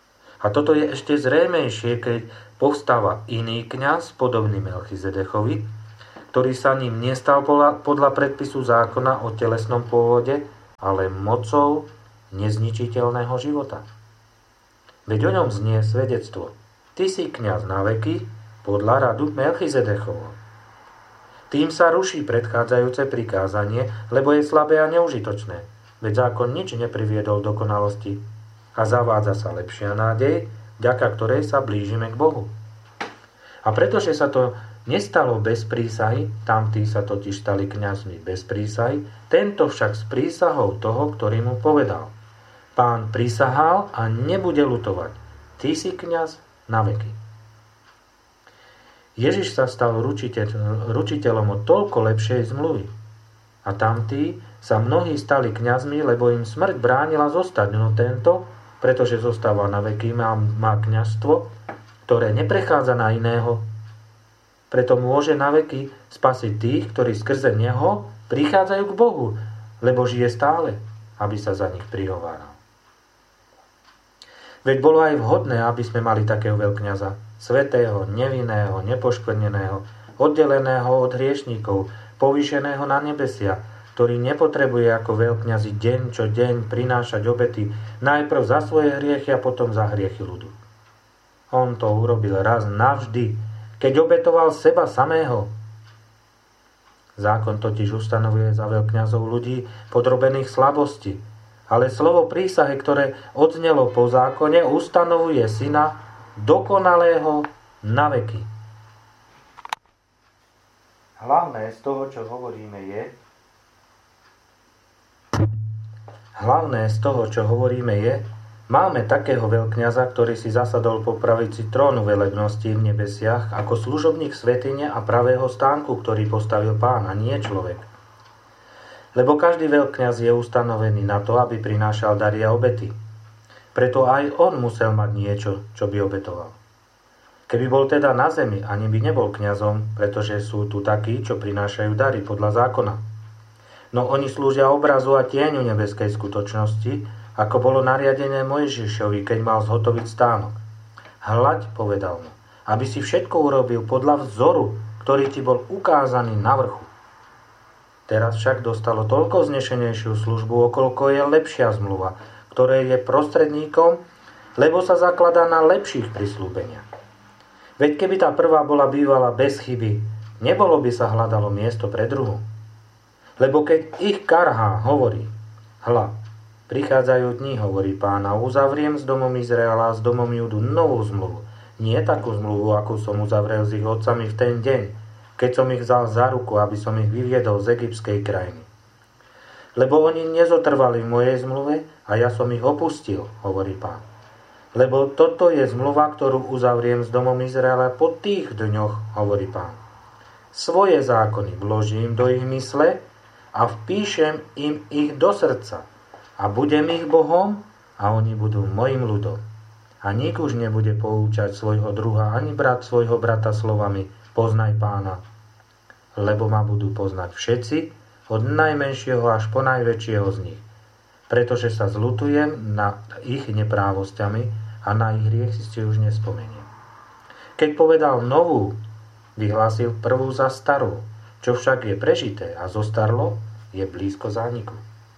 A toto je ešte zrejmejšie, keď povstáva iný kňaz, podobný Melchizedechovi, ktorý sa ním nestal podľa predpisu zákona o telesnom pôvode, ale mocou nezničiteľného života. Veď o ňom znie svedectvo. Ty si kňaz na veky podľa radu Melchizedechovho. Tým sa ruší predchádzajúce prikázanie, lebo je slabé a neužitočné, veď zákon nič nepriviedol dokonalosti a zavádza sa lepšia nádej, vďaka ktorej sa blížime k Bohu. A pretože sa to nestalo bez prísahy, tamtí sa totiž stali kňazmi bez prísahy, tento však s prísahou toho, ktorý mu povedal: Pán prisahal a nebude ľutovať, ty si kňaz na veky. Ježiš sa stal ručiteľ, ručiteľom o toľko lepšej zmluvy. A tamtí sa mnohí stali kňazmi, lebo im smrť bránila zostať, no tento, pretože zostáva na veky, má, má kňazstvo, ktoré neprechádza na iného. Preto môže na veky spasiť tých, ktorí skrze neho prichádzajú k Bohu, lebo žije stále, aby sa za nich prihováral. Veď bolo aj vhodné, aby sme mali takého veľkňaza, svätého, nevinného, nepoškvrneného, oddeleného od hriešníkov, povýšeného na nebesia, ktorý nepotrebuje ako veľkňazi deň čo deň prinášať obety najprv za svoje hriechy a potom za hriechy ľudu. On to urobil raz navždy, keď obetoval seba samého. Zákon totiž ustanovuje za veľkňazov ľudí podrobených slabosti, ale slovo prísahy, ktoré odznelo po zákone, ustanovuje syna dokonalého na veky. Hlavné z toho, čo hovoríme, je Hlavné z toho, čo hovoríme, je, máme takého veľkňaza, ktorý si zasadol po pravici trónu velebnosti v nebesiach ako služobník svätyne a pravého stánku, ktorý postavil Pán a nie človek. Lebo každý veľkňaz je ustanovený na to, aby prinášal dary a obety. Preto aj on musel mať niečo, čo by obetoval. Keby bol teda na zemi, ani by nebol kňazom, pretože sú tu takí, čo prinášajú dary podľa zákona. No oni slúžia obrazu a tieňu nebeskej skutočnosti, ako bolo nariadené Mojžišovi, keď mal zhotoviť stánok. Hľaď, povedal mu, aby si všetko urobil podľa vzoru, ktorý ti bol ukázaný na vrchu. Teraz však dostalo toľko znešenejšiu službu, okolko je lepšia zmluva, ktoré je prostredníkom, lebo sa zakladá na lepších prisľúbeniach. Veď keby tá prvá bola bývala bez chyby, nebolo by sa hľadalo miesto pre druhú. Lebo keď ich karhá, hovorí: hľa, prichádzajú dni, hovorí Pán, a uzavriem s domom Izraela a s domom Júdu novú zmluvu. Nie takú zmluvu, akú som uzavrel s ich otcami v ten deň, keď som ich vzal za ruku, aby som ich vyviedol z egyptskej krajiny. Lebo oni nezotrvali v mojej zmluve a ja som ich opustil, hovorí Pán. Lebo toto je zmluva, ktorú uzavriem s domom Izraela po tých dňoch, hovorí Pán. Svoje zákony vložím do ich mysle a vpíšem im ich do srdca a budem ich Bohom a oni budú mojim ľudom. A nik už nebude poučať svojho druha ani brat svojho brata slovami: poznaj Pána, lebo ma budú poznať všetci, od najmenšieho až po najväčšieho z nich, pretože sa zľutujem nad ich neprávosťami a na ich hriech si už nespomeniem. Keď povedal novú, vyhlásil prvú za starú, čo však je prežité a zostarlo, je blízko zániku.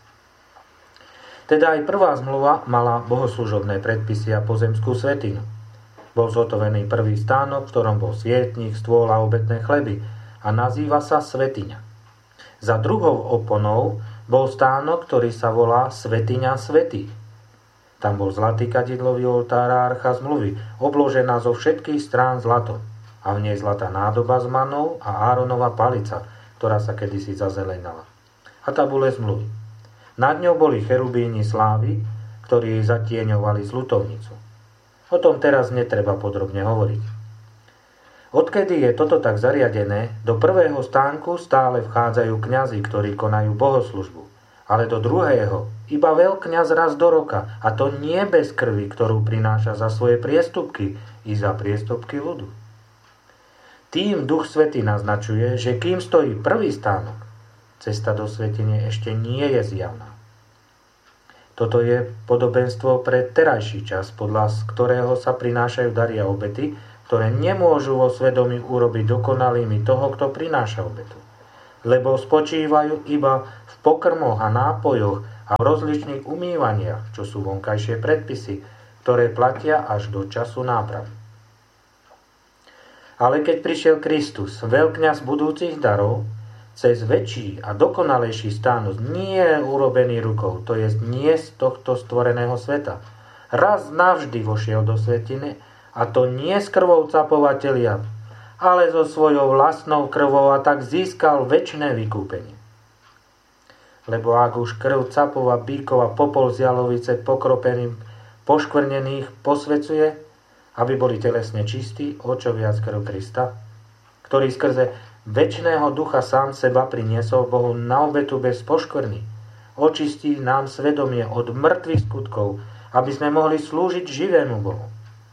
Teda aj prvá zmluva mala bohoslužobné predpisy a pozemskú svätyňu. Bol zhotovený prvý stánok, v ktorom bol svietnik, stôl a obetné chleby a nazýva sa svätyňa. Za druhou oponou bol stánok, ktorý sa volá svätyňa svätých. Tam bol zlatý kadidlový oltár a archa zmluvy, obložená zo všetkých strán zlatom, a v nej zlatá nádoba s manou a Áronova palica, ktorá sa kedysi zazelenala, a tabule zmluvy. Nad ňou boli cherubíni slávy, ktorí zatieňovali zľutovnicu. O tom teraz netreba podrobne hovoriť. Odkedy je toto tak zariadené, do prvého stánku stále vchádzajú kňazi, ktorí konajú bohoslužbu, ale do druhého iba veľkňaz raz do roka, a to nie bez krvi, ktorú prináša za svoje priestupky i za priestupky ľudu. Tým Duch Svätý naznačuje, že kým stojí prvý stánok, cesta do svätyne ešte nie je zjavná. Toto je podobenstvo pre terajší čas, podľa ktorého sa prinášajú dary a obety, ktoré nemôžu vo svedomí urobiť dokonalými toho, kto prináša obetu. Lebo spočívajú iba v pokrmoch a nápojoch a v rozličných umývaniach, čo sú vonkajšie predpisy, ktoré platia až do času nápravy. Ale keď prišiel Kristus, veľkňaz budúcich darov, cez väčší a dokonalejší stánus, nie urobený rukou, to je nie z tohto stvoreného sveta, raz navždy vošiel do svätyne, a to nie s krvou capova telia, ale so svojou vlastnou krvou, a tak získal večné vykúpenie. Lebo ak už krv capova, bíkov a popol z jalovice pokropených, poškvrnených posvecuje, aby boli telesne čistí, o čo viac krv Krista, ktorý skrze večného ducha sám seba priniesol Bohu na obetu bez poškvrny, očistí nám svedomie od mŕtvych skutkov, aby sme mohli slúžiť živému Bohu.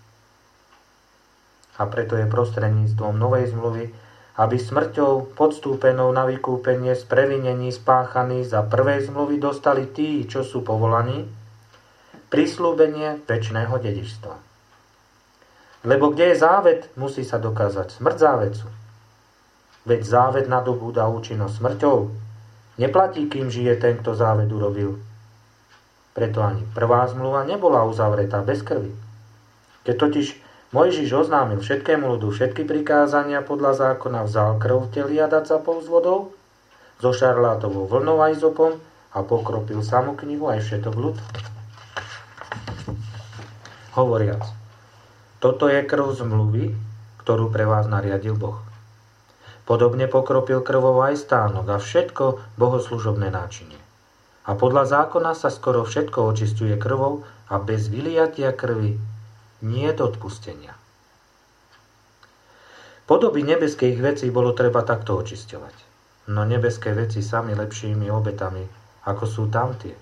A preto je prostredníctvom novej zmluvy, aby smrťou podstúpenou na vykúpenie z previnení spáchaných za prvej zmluvy dostali tí, čo sú povolaní, prisľúbenie večného dedičstva. Lebo kde je závet, musí sa dokázať smrť závetcu. Veď závet nadobúda účinnosť smrťou. Neplatí, kým žije ten, kto závet urobil. Preto ani prvá zmluva nebola uzavretá bez krvi. Keď totiž Mojžiš oznámil všetkému ľudu všetky prikázania podľa zákona, vzal krv v teli a dacapov s vodou, so šarlátovou vlnou a izopom a pokropil samú knihu aj všetok ľud, hovoriac: toto je krv zmluvy, ktorú pre vás nariadil Boh. Podobne pokropil krvou aj stánok a všetko bohoslužobné náčinie. A podľa zákona sa skoro všetko očisťuje krvou a bez vyliatia krvi nie je odpustenia. Podoby nebeských vecí bolo treba takto očisťovať. No nebeské veci sami lepšími obetami, ako sú tamtie.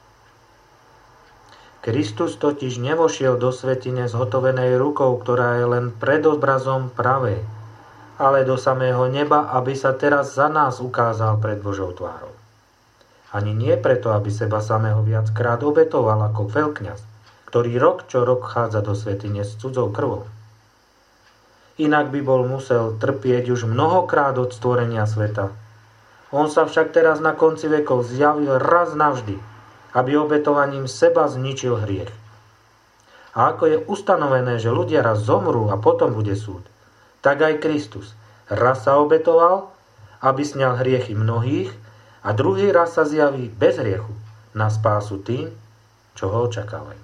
Kristus totiž nevošiel do svätyne zhotovenej rukou, ktorá je len predobrazom pravej, ale do samého neba, aby sa teraz za nás ukázal pred Božou tvárou. Ani nie preto, aby seba samého viackrát obetoval ako veľkňaz, ktorý rok čo rok chádza do svätyne s cudzou krvou. Inak by bol musel trpieť už mnohokrát od stvorenia sveta. On sa však teraz na konci vekov zjavil raz navždy, aby obetovaním seba zničil hriech. A ako je ustanovené, že ľudia raz zomrú a potom bude súd, tak aj Kristus raz sa obetoval, aby sňal hriechy mnohých, a druhý raz sa zjaví bez hriechu na spásu tým, čo ho očakávajú.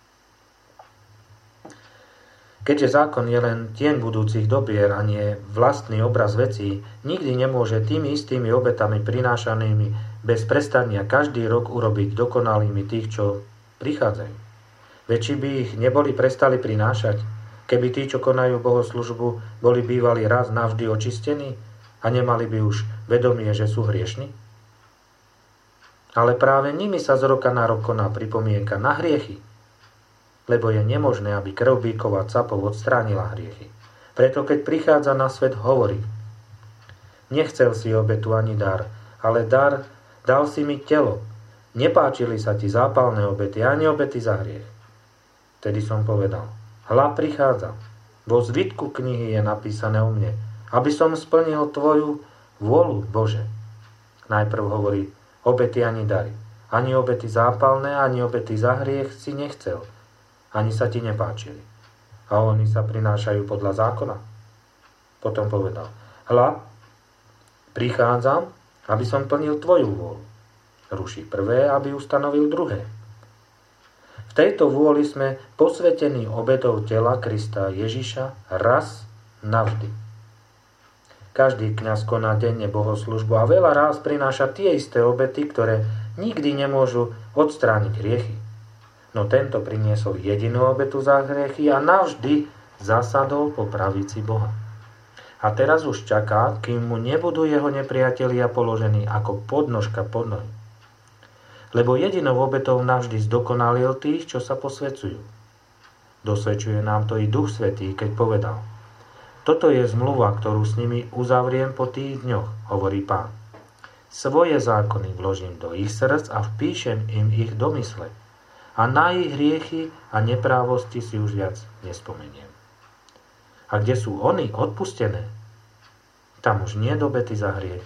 Keďže zákon je len tieň budúcich dobier a nie vlastný obraz vecí, nikdy nemôže tými istými obetami prinášanými bez prestania každý rok urobiť dokonalými tých, čo prichádzajú. Veď či by ich neboli prestali prinášať, keby tí, čo konajú bohoslužbu, boli bývali raz navždy očistení a nemali by už vedomie, že sú hriešni? Ale práve nimi sa z roka na rok koná pripomienka na hriechy, lebo je nemožné, aby krv bíkov a capov odstránila hriechy. Preto keď prichádza na svet, hovorí: nechcel si obetu ani dar, ale dar dal si mi telo. Nepáčili sa ti zápalné obety ani obety za hriech. Tedy som povedal: hľa, prichádzam. Vo zvitku knihy je napísané o mne, aby som splnil tvoju vôľu, Bože. Najprv hovorí: obety ani dary. Ani obety zápalné, ani obety za hriech si nechcel. Ani sa ti nepáčili. A oni sa prinášajú podľa zákona. Potom povedal: hľa, prichádzam, aby som plnil tvoju vôľu. Ruší prvé, aby ustanovil druhé. V tejto vôli sme posvetení obetou tela Krista Ježiša raz navždy. Každý kňaz koná denne bohoslužbu a veľa ráz prináša tie isté obety, ktoré nikdy nemôžu odstrániť hriechy. No tento priniesol jedinú obetu za hriechy a navždy zasadol po pravici Boha. A teraz už čaká, kým mu nebudú jeho nepriatelia položení ako podnožka pod nohy. Lebo jedinou obetou navždy zdokonalil tých, čo sa posväcujú. Dosvedčuje nám to i Duch Svätý, keď povedal: toto je zmluva, ktorú s nimi uzavriem po tých dňoch, hovorí Pán. Svoje zákony vložím do ich srdc a vpíšem im ich do mysle a na ich hriechy a neprávosti si už viac nespomeniem. A kde sú oni odpustené, tam už nie do bety za hriech.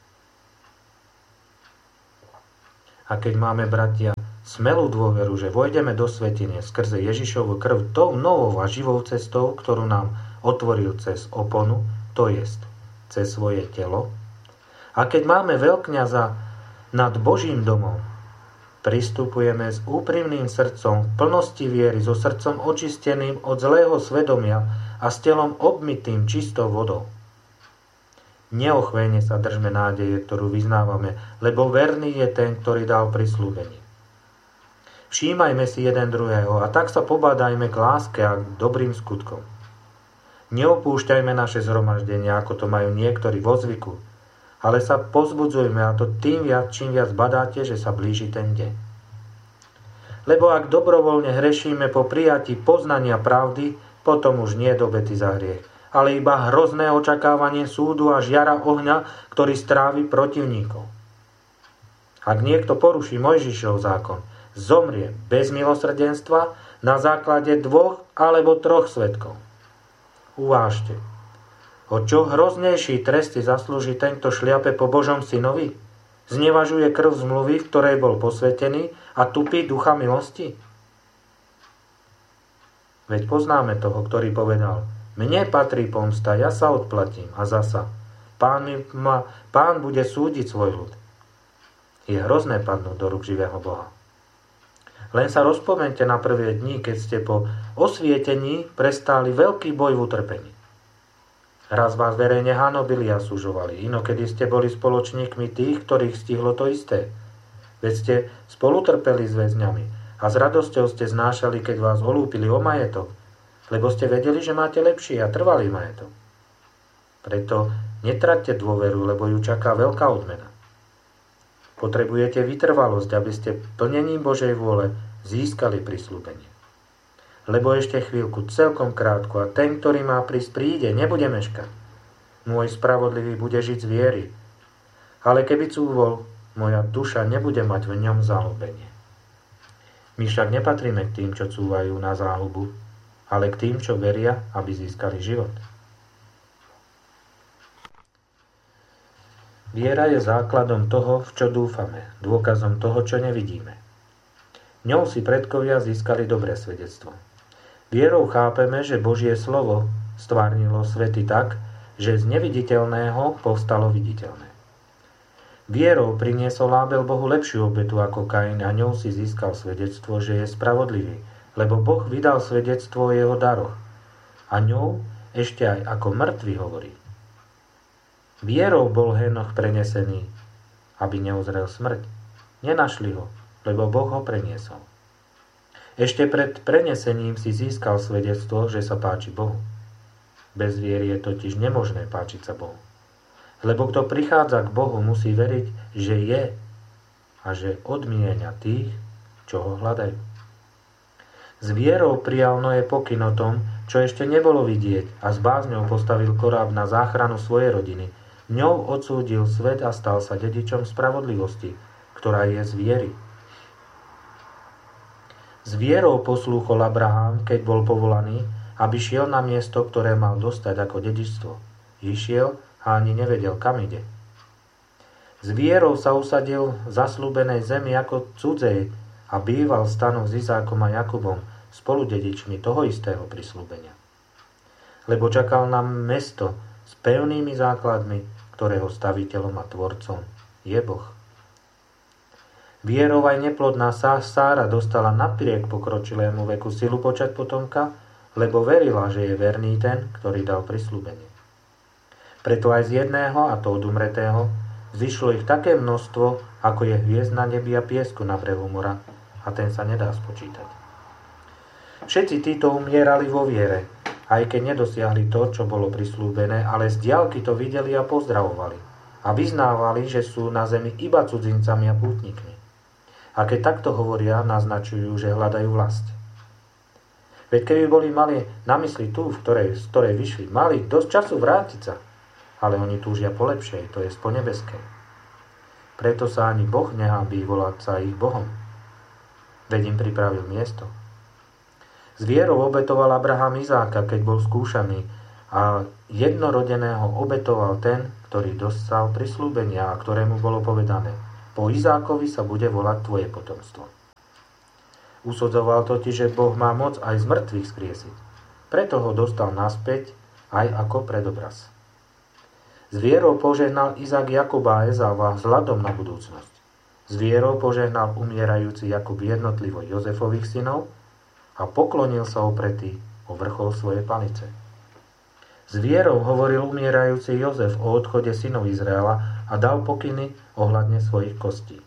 A keď máme, bratia, smelú dôveru, že vojdeme do svätyne skrze Ježišovu krv tou novou a živou cestou, ktorú nám otvoril cez oponu, to jest cez svoje telo. A keď máme veľkňaza nad Božím domom, pristupujeme s úprimným srdcom, v plnosti viery, so srdcom očisteným od zlého svedomia a s telom obmytým čistou vodou. Neochvejne sa držme nádeje, ktorú vyznávame, lebo verný je ten, ktorý dal prisľúbenie. Všímajme si jeden druhého a tak sa pobádajme k láske a k dobrým skutkom. Neopúšťajme naše zhromaždenia, ako to majú niektorí vo zvyku, ale sa povzbudzujme, a to tým viac, čím viac badáte, že sa blíži ten deň. Lebo ak dobrovoľne hrešíme po prijatí poznania pravdy, potom už nie do bety za hriech, ale iba hrozné očakávanie súdu a žiara ohňa, ktorý strávi protivníkov. Ak niekto poruší Mojžišov zákon, zomrie bez milosrdenstva na základe dvoch alebo troch svedkov. Uvážte, o čo hroznejší trest si zaslúži tento šliape po Božom synovi? Znevažuje krv zmluvy, v ktorej bol posvetený, a tupí ducha milosti? Veď poznáme toho, ktorý povedal: mne patrí pomsta, ja sa odplatím. A zasa, pán, mi ma, pán bude súdiť svoj ľud. Je hrozné padnúť do rúk živého Boha. Len sa rozpomeňte na prvé dni, keď ste po osvietení prestáli veľký boj v utrpení. Raz vás verejne hanobili a sužovali, inokedy ste boli spoločníkmi tých, ktorých stihlo to isté. Veď ste spolutrpeli s väzňami a s radosťou ste znášali, keď vás olúpili o majetok, lebo ste vedeli, že máte lepší a trvalý majetok. Preto netraťte dôveru, lebo ju čaká veľká odmena. Potrebujete vytrvalosť, aby ste plnením Božej vôle získali prisľúbenie. Lebo ešte chvíľku, celkom krátko, a ten, ktorý má prísť, príde, nebude meškať. Môj spravodlivý bude žiť z viery. Ale keby cúvol, moja duša nebude mať v ňom záľubenie. My však nepatríme k tým, čo cúvajú na záľubu, ale k tým, čo veria, aby získali život. Viera je základom toho, v čo dúfame, dôkazom toho, čo nevidíme. Ňou si predkovia získali dobré svedectvo. Vierou chápeme, že Božie slovo stvárnilo svety tak, že z neviditeľného povstalo viditeľné. Vierou priniesol Ábel Bohu lepšiu obetu ako Kain a ňou si získal svedectvo, že je spravodlivý, lebo Boh vydal svedectvo o jeho daroch. A ňou ešte aj ako mŕtvy hovorí. Vierou bol Henoch prenesený, aby neuzrel smrť. Nenašli ho, lebo Boh ho preniesol. Ešte pred prenesením si získal svedectvo, že sa páči Bohu. Bez viery je totiž nemožné páčiť sa Bohu. Lebo kto prichádza k Bohu, musí veriť, že je a že odmienia tých, čo ho hľadajú. S vierou prijal Noé pokyn o tom, čo ešte nebolo vidieť, a s bázňou postavil koráb na záchranu svojej rodiny. Ňou odsúdil svet a stal sa dedičom spravodlivosti, ktorá je z viery. S vierou poslúchol Abraham, keď bol povolaný, aby šiel na miesto, ktoré mal dostať ako dedičstvo. Išiel a ani nevedel, kam ide. S vierou sa usadil v zasľúbenej zemi ako cudzej a býval v stanoch s Izákom a Jakubom, spoludedičmi toho istého prisľúbenia. Lebo čakal na mesto s pevnými základmi, ktorého staviteľom a tvorcom je Boh. Vierou aj neplodná Sára dostala napriek pokročilému veku silu počať potomka, lebo verila, že je verný ten, ktorý dal prisľúbenie. Preto aj z jedného, a to od umretého, zišlo ich také množstvo, ako je hviezd na nebi a piesku na brehu mora, a ten sa nedá spočítať. Všetci títo umierali vo viere, aj keď nedosiahli to, čo bolo prisľúbené, ale z diaľky to videli a pozdravovali a vyznávali, že sú na zemi iba cudzincami a pútnikmi. A keď takto hovoria, naznačujú, že hľadajú vlast. Veď keby boli mali na mysli tú, v ktorej, z ktorej vyšli, mali dosť času vrátiť sa, ale oni túžia po lepšej, to je po nebeskej. Preto sa ani Boh nehábí volať sa ich Bohom. veď im pripravil miesto. S vierou obetoval Abraham Izáka, keď bol skúšaný, a jednorodeného obetoval ten, ktorý dostal prisľúbenia a ktorému bolo povedané: po Izákovi sa bude volať tvoje potomstvo. Usudzoval totiž, že Boh má moc aj z mŕtvych skriesiť. Preto ho dostal naspäť aj ako predobraz. S vierou požehnal Izák Jakuba a Ezáva vzhľadom na budúcnosť. S vierou požehnal umierajúci Jakub jednotlivo Jozefových synov a poklonil sa opretý o vrchol svojej palice. S vierou hovoril umierajúci Jozef o odchode synov Izraela a dal pokyny ohľadne svojich kostí.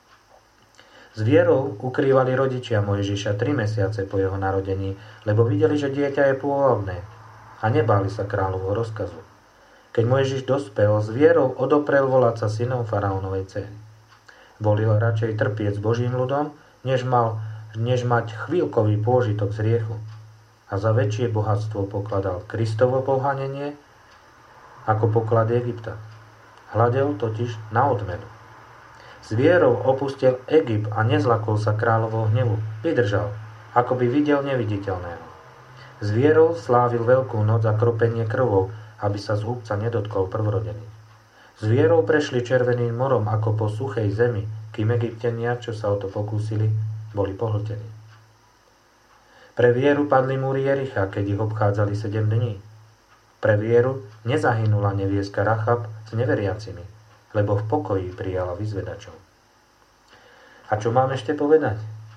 S vierou ukrývali rodičia Mojžiša tri mesiace po jeho narodení, lebo videli, že dieťa je pôvabné a nebáli sa kráľovho rozkazu. Keď Mojžiš dospel, s vierou odoprel volať sa synom faraónovej dcery. Volil radšej trpieť s Božím ľudom, než, mal, než mať chvíľkový pôžitok z hriechu. A za väčšie bohatstvo pokladal Kristovo pohanenie ako poklad Egypta. Hľadel totiž na odmenu. S vierou opustil Egypt a nezlakol sa kráľovho hnevu. Vydržal, ako by videl neviditeľného. S vierou slávil Veľkú noc a kropenie krvou, aby sa z húbca nedotkol prvorodený. S vierou prešli Červeným morom ako po suchej zemi, kým Egypťania, čo sa o to pokúsili, boli pohltení. Pre vieru padli múry Jericha, keď ich obchádzali sedem dní. Pre vieru nezahynula nevieska Rachab s neveriacimi, lebo v pokoji prijala vyzvedačov. A čo mám ešte povedať?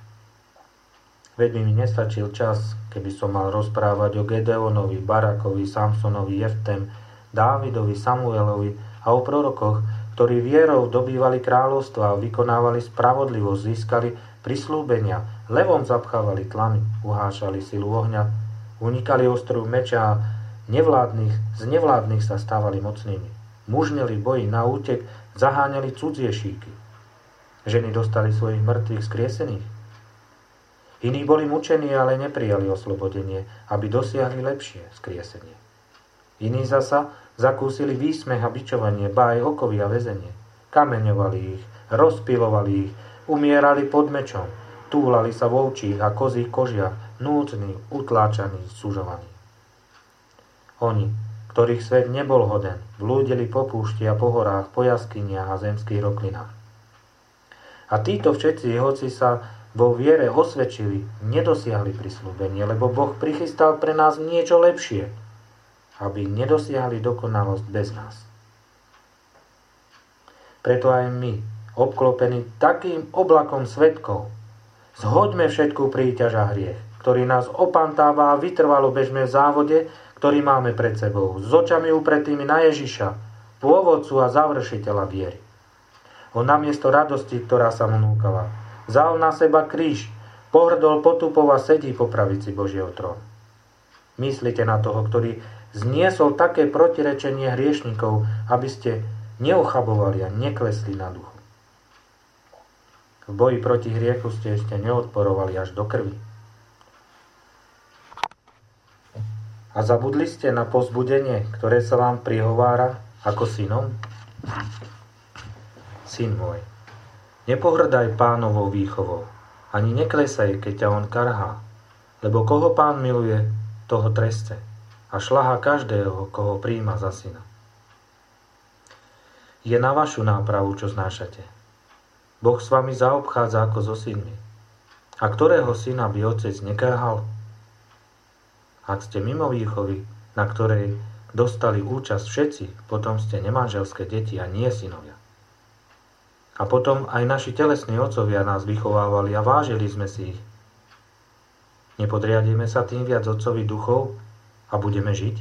Veď by mi nestačil čas, keby som mal rozprávať o Gedeonovi, Barakovi, Samsonovi, Jeftem, Dávidovi, Samuelovi a o prorokoch, ktorí vierou dobývali kráľovstva a vykonávali spravodlivosť, získali prislúbenia, levom zapchávali tlamy, uhášali silu ohňa, unikali ostru meča a nevládnych, z nevládnych sa stávali mocnými. Mužneli v boji na útek, zaháňali cudzie šíky. Ženy dostali svojich mŕtvych skriesených. Iní boli mučení, ale neprijali oslobodenie, aby dosiahli lepšie skriesenie. Iní zasa zakúsili výsmech a bičovanie, ba aj okovy a väzenie. Kameňovali ich, rozpilovali ich, umierali pod mečom, túlali sa v ovčích a kozích kožiach, núcni, utláčaní, sužovaní. Oni, ktorých svet nebol hoden, blúdili po púšti a po horách, po jaskyniach a zemských roklinách. A títo všetci, hoci sa vo viere osvedčili, nedosiahli prisľúbenie, lebo Boh prichystal pre nás niečo lepšie, aby nedosiahli dokonalosť bez nás. Preto aj my, obklopení takým oblakom svedkov, zhoďme všetku príťaž a hriech, ktorý nás opantáva a vytrvalo bežme v závode, ktorý máme pred sebou, s očami upretými na Ježiša, pôvodcu a završiteľa viery. On namiesto radosti, ktorá sa mu núkala, vzal na seba kríž, pohrdol potupov a sedí po pravici Božieho trónu. Myslite na toho, ktorý zniesol také protirečenie hriešnikov, aby ste neochabovali a neklesli na duchu. V boji proti hriechu ste ešte neodporovali až do krvi. A zabudli ste na povzbudenie, ktoré sa vám prihovára ako synom? Syn môj, nepohrdaj Pánovou výchovou, ani neklesaj, keď ťa on karhá, lebo koho Pán miluje, toho treste a šľahá každého, koho prijíma za syna. Je na vašu nápravu, čo znášate. Boh s vami zaobchádza ako so synmi. A ktorého syna by otec nekarhal? Ak ste mimo výchovy, na ktorej dostali účasť všetci, potom ste nemanželské deti a nie synovia. A potom aj naši telesní otcovia nás vychovávali a vážili sme si ich. Nepodriadíme sa tým viac otcovi duchov a budeme žiť?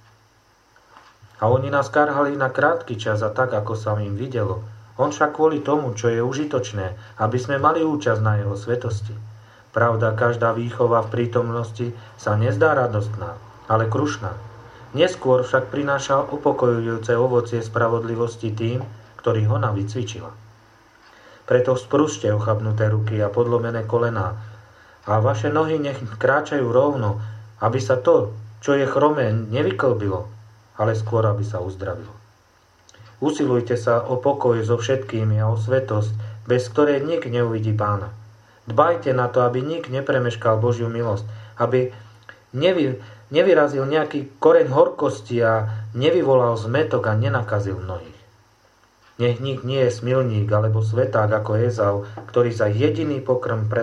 A oni nás karhali na krátky čas a tak, ako sa im videlo. On však kvôli tomu, čo je užitočné, aby sme mali účasť na jeho svetosti. Pravda, každá výchova v prítomnosti sa nezdá radostná, ale krušná. Neskôr však prináša upokojujúce ovocie spravodlivosti tým, ktorých ona vycvičila. Preto sprúšte ochabnuté ruky a podlomené kolená a vaše nohy nech kráčajú rovno, aby sa to, čo je chromé, nevyklbilo, ale skôr, aby sa uzdravilo. Usilujte sa o pokoj so všetkými a o svetosť, bez ktorej nik neuvidí Pána. Dbajte na to, aby nik nepremeškal Božiu milosť, aby nevy, nevyrazil nejaký koreň horkosti a nevyvolal zmätok a nenakazil mnohých. Nech nik nie je smilník alebo sveták ako Ezau, ktorý za jediný pokrm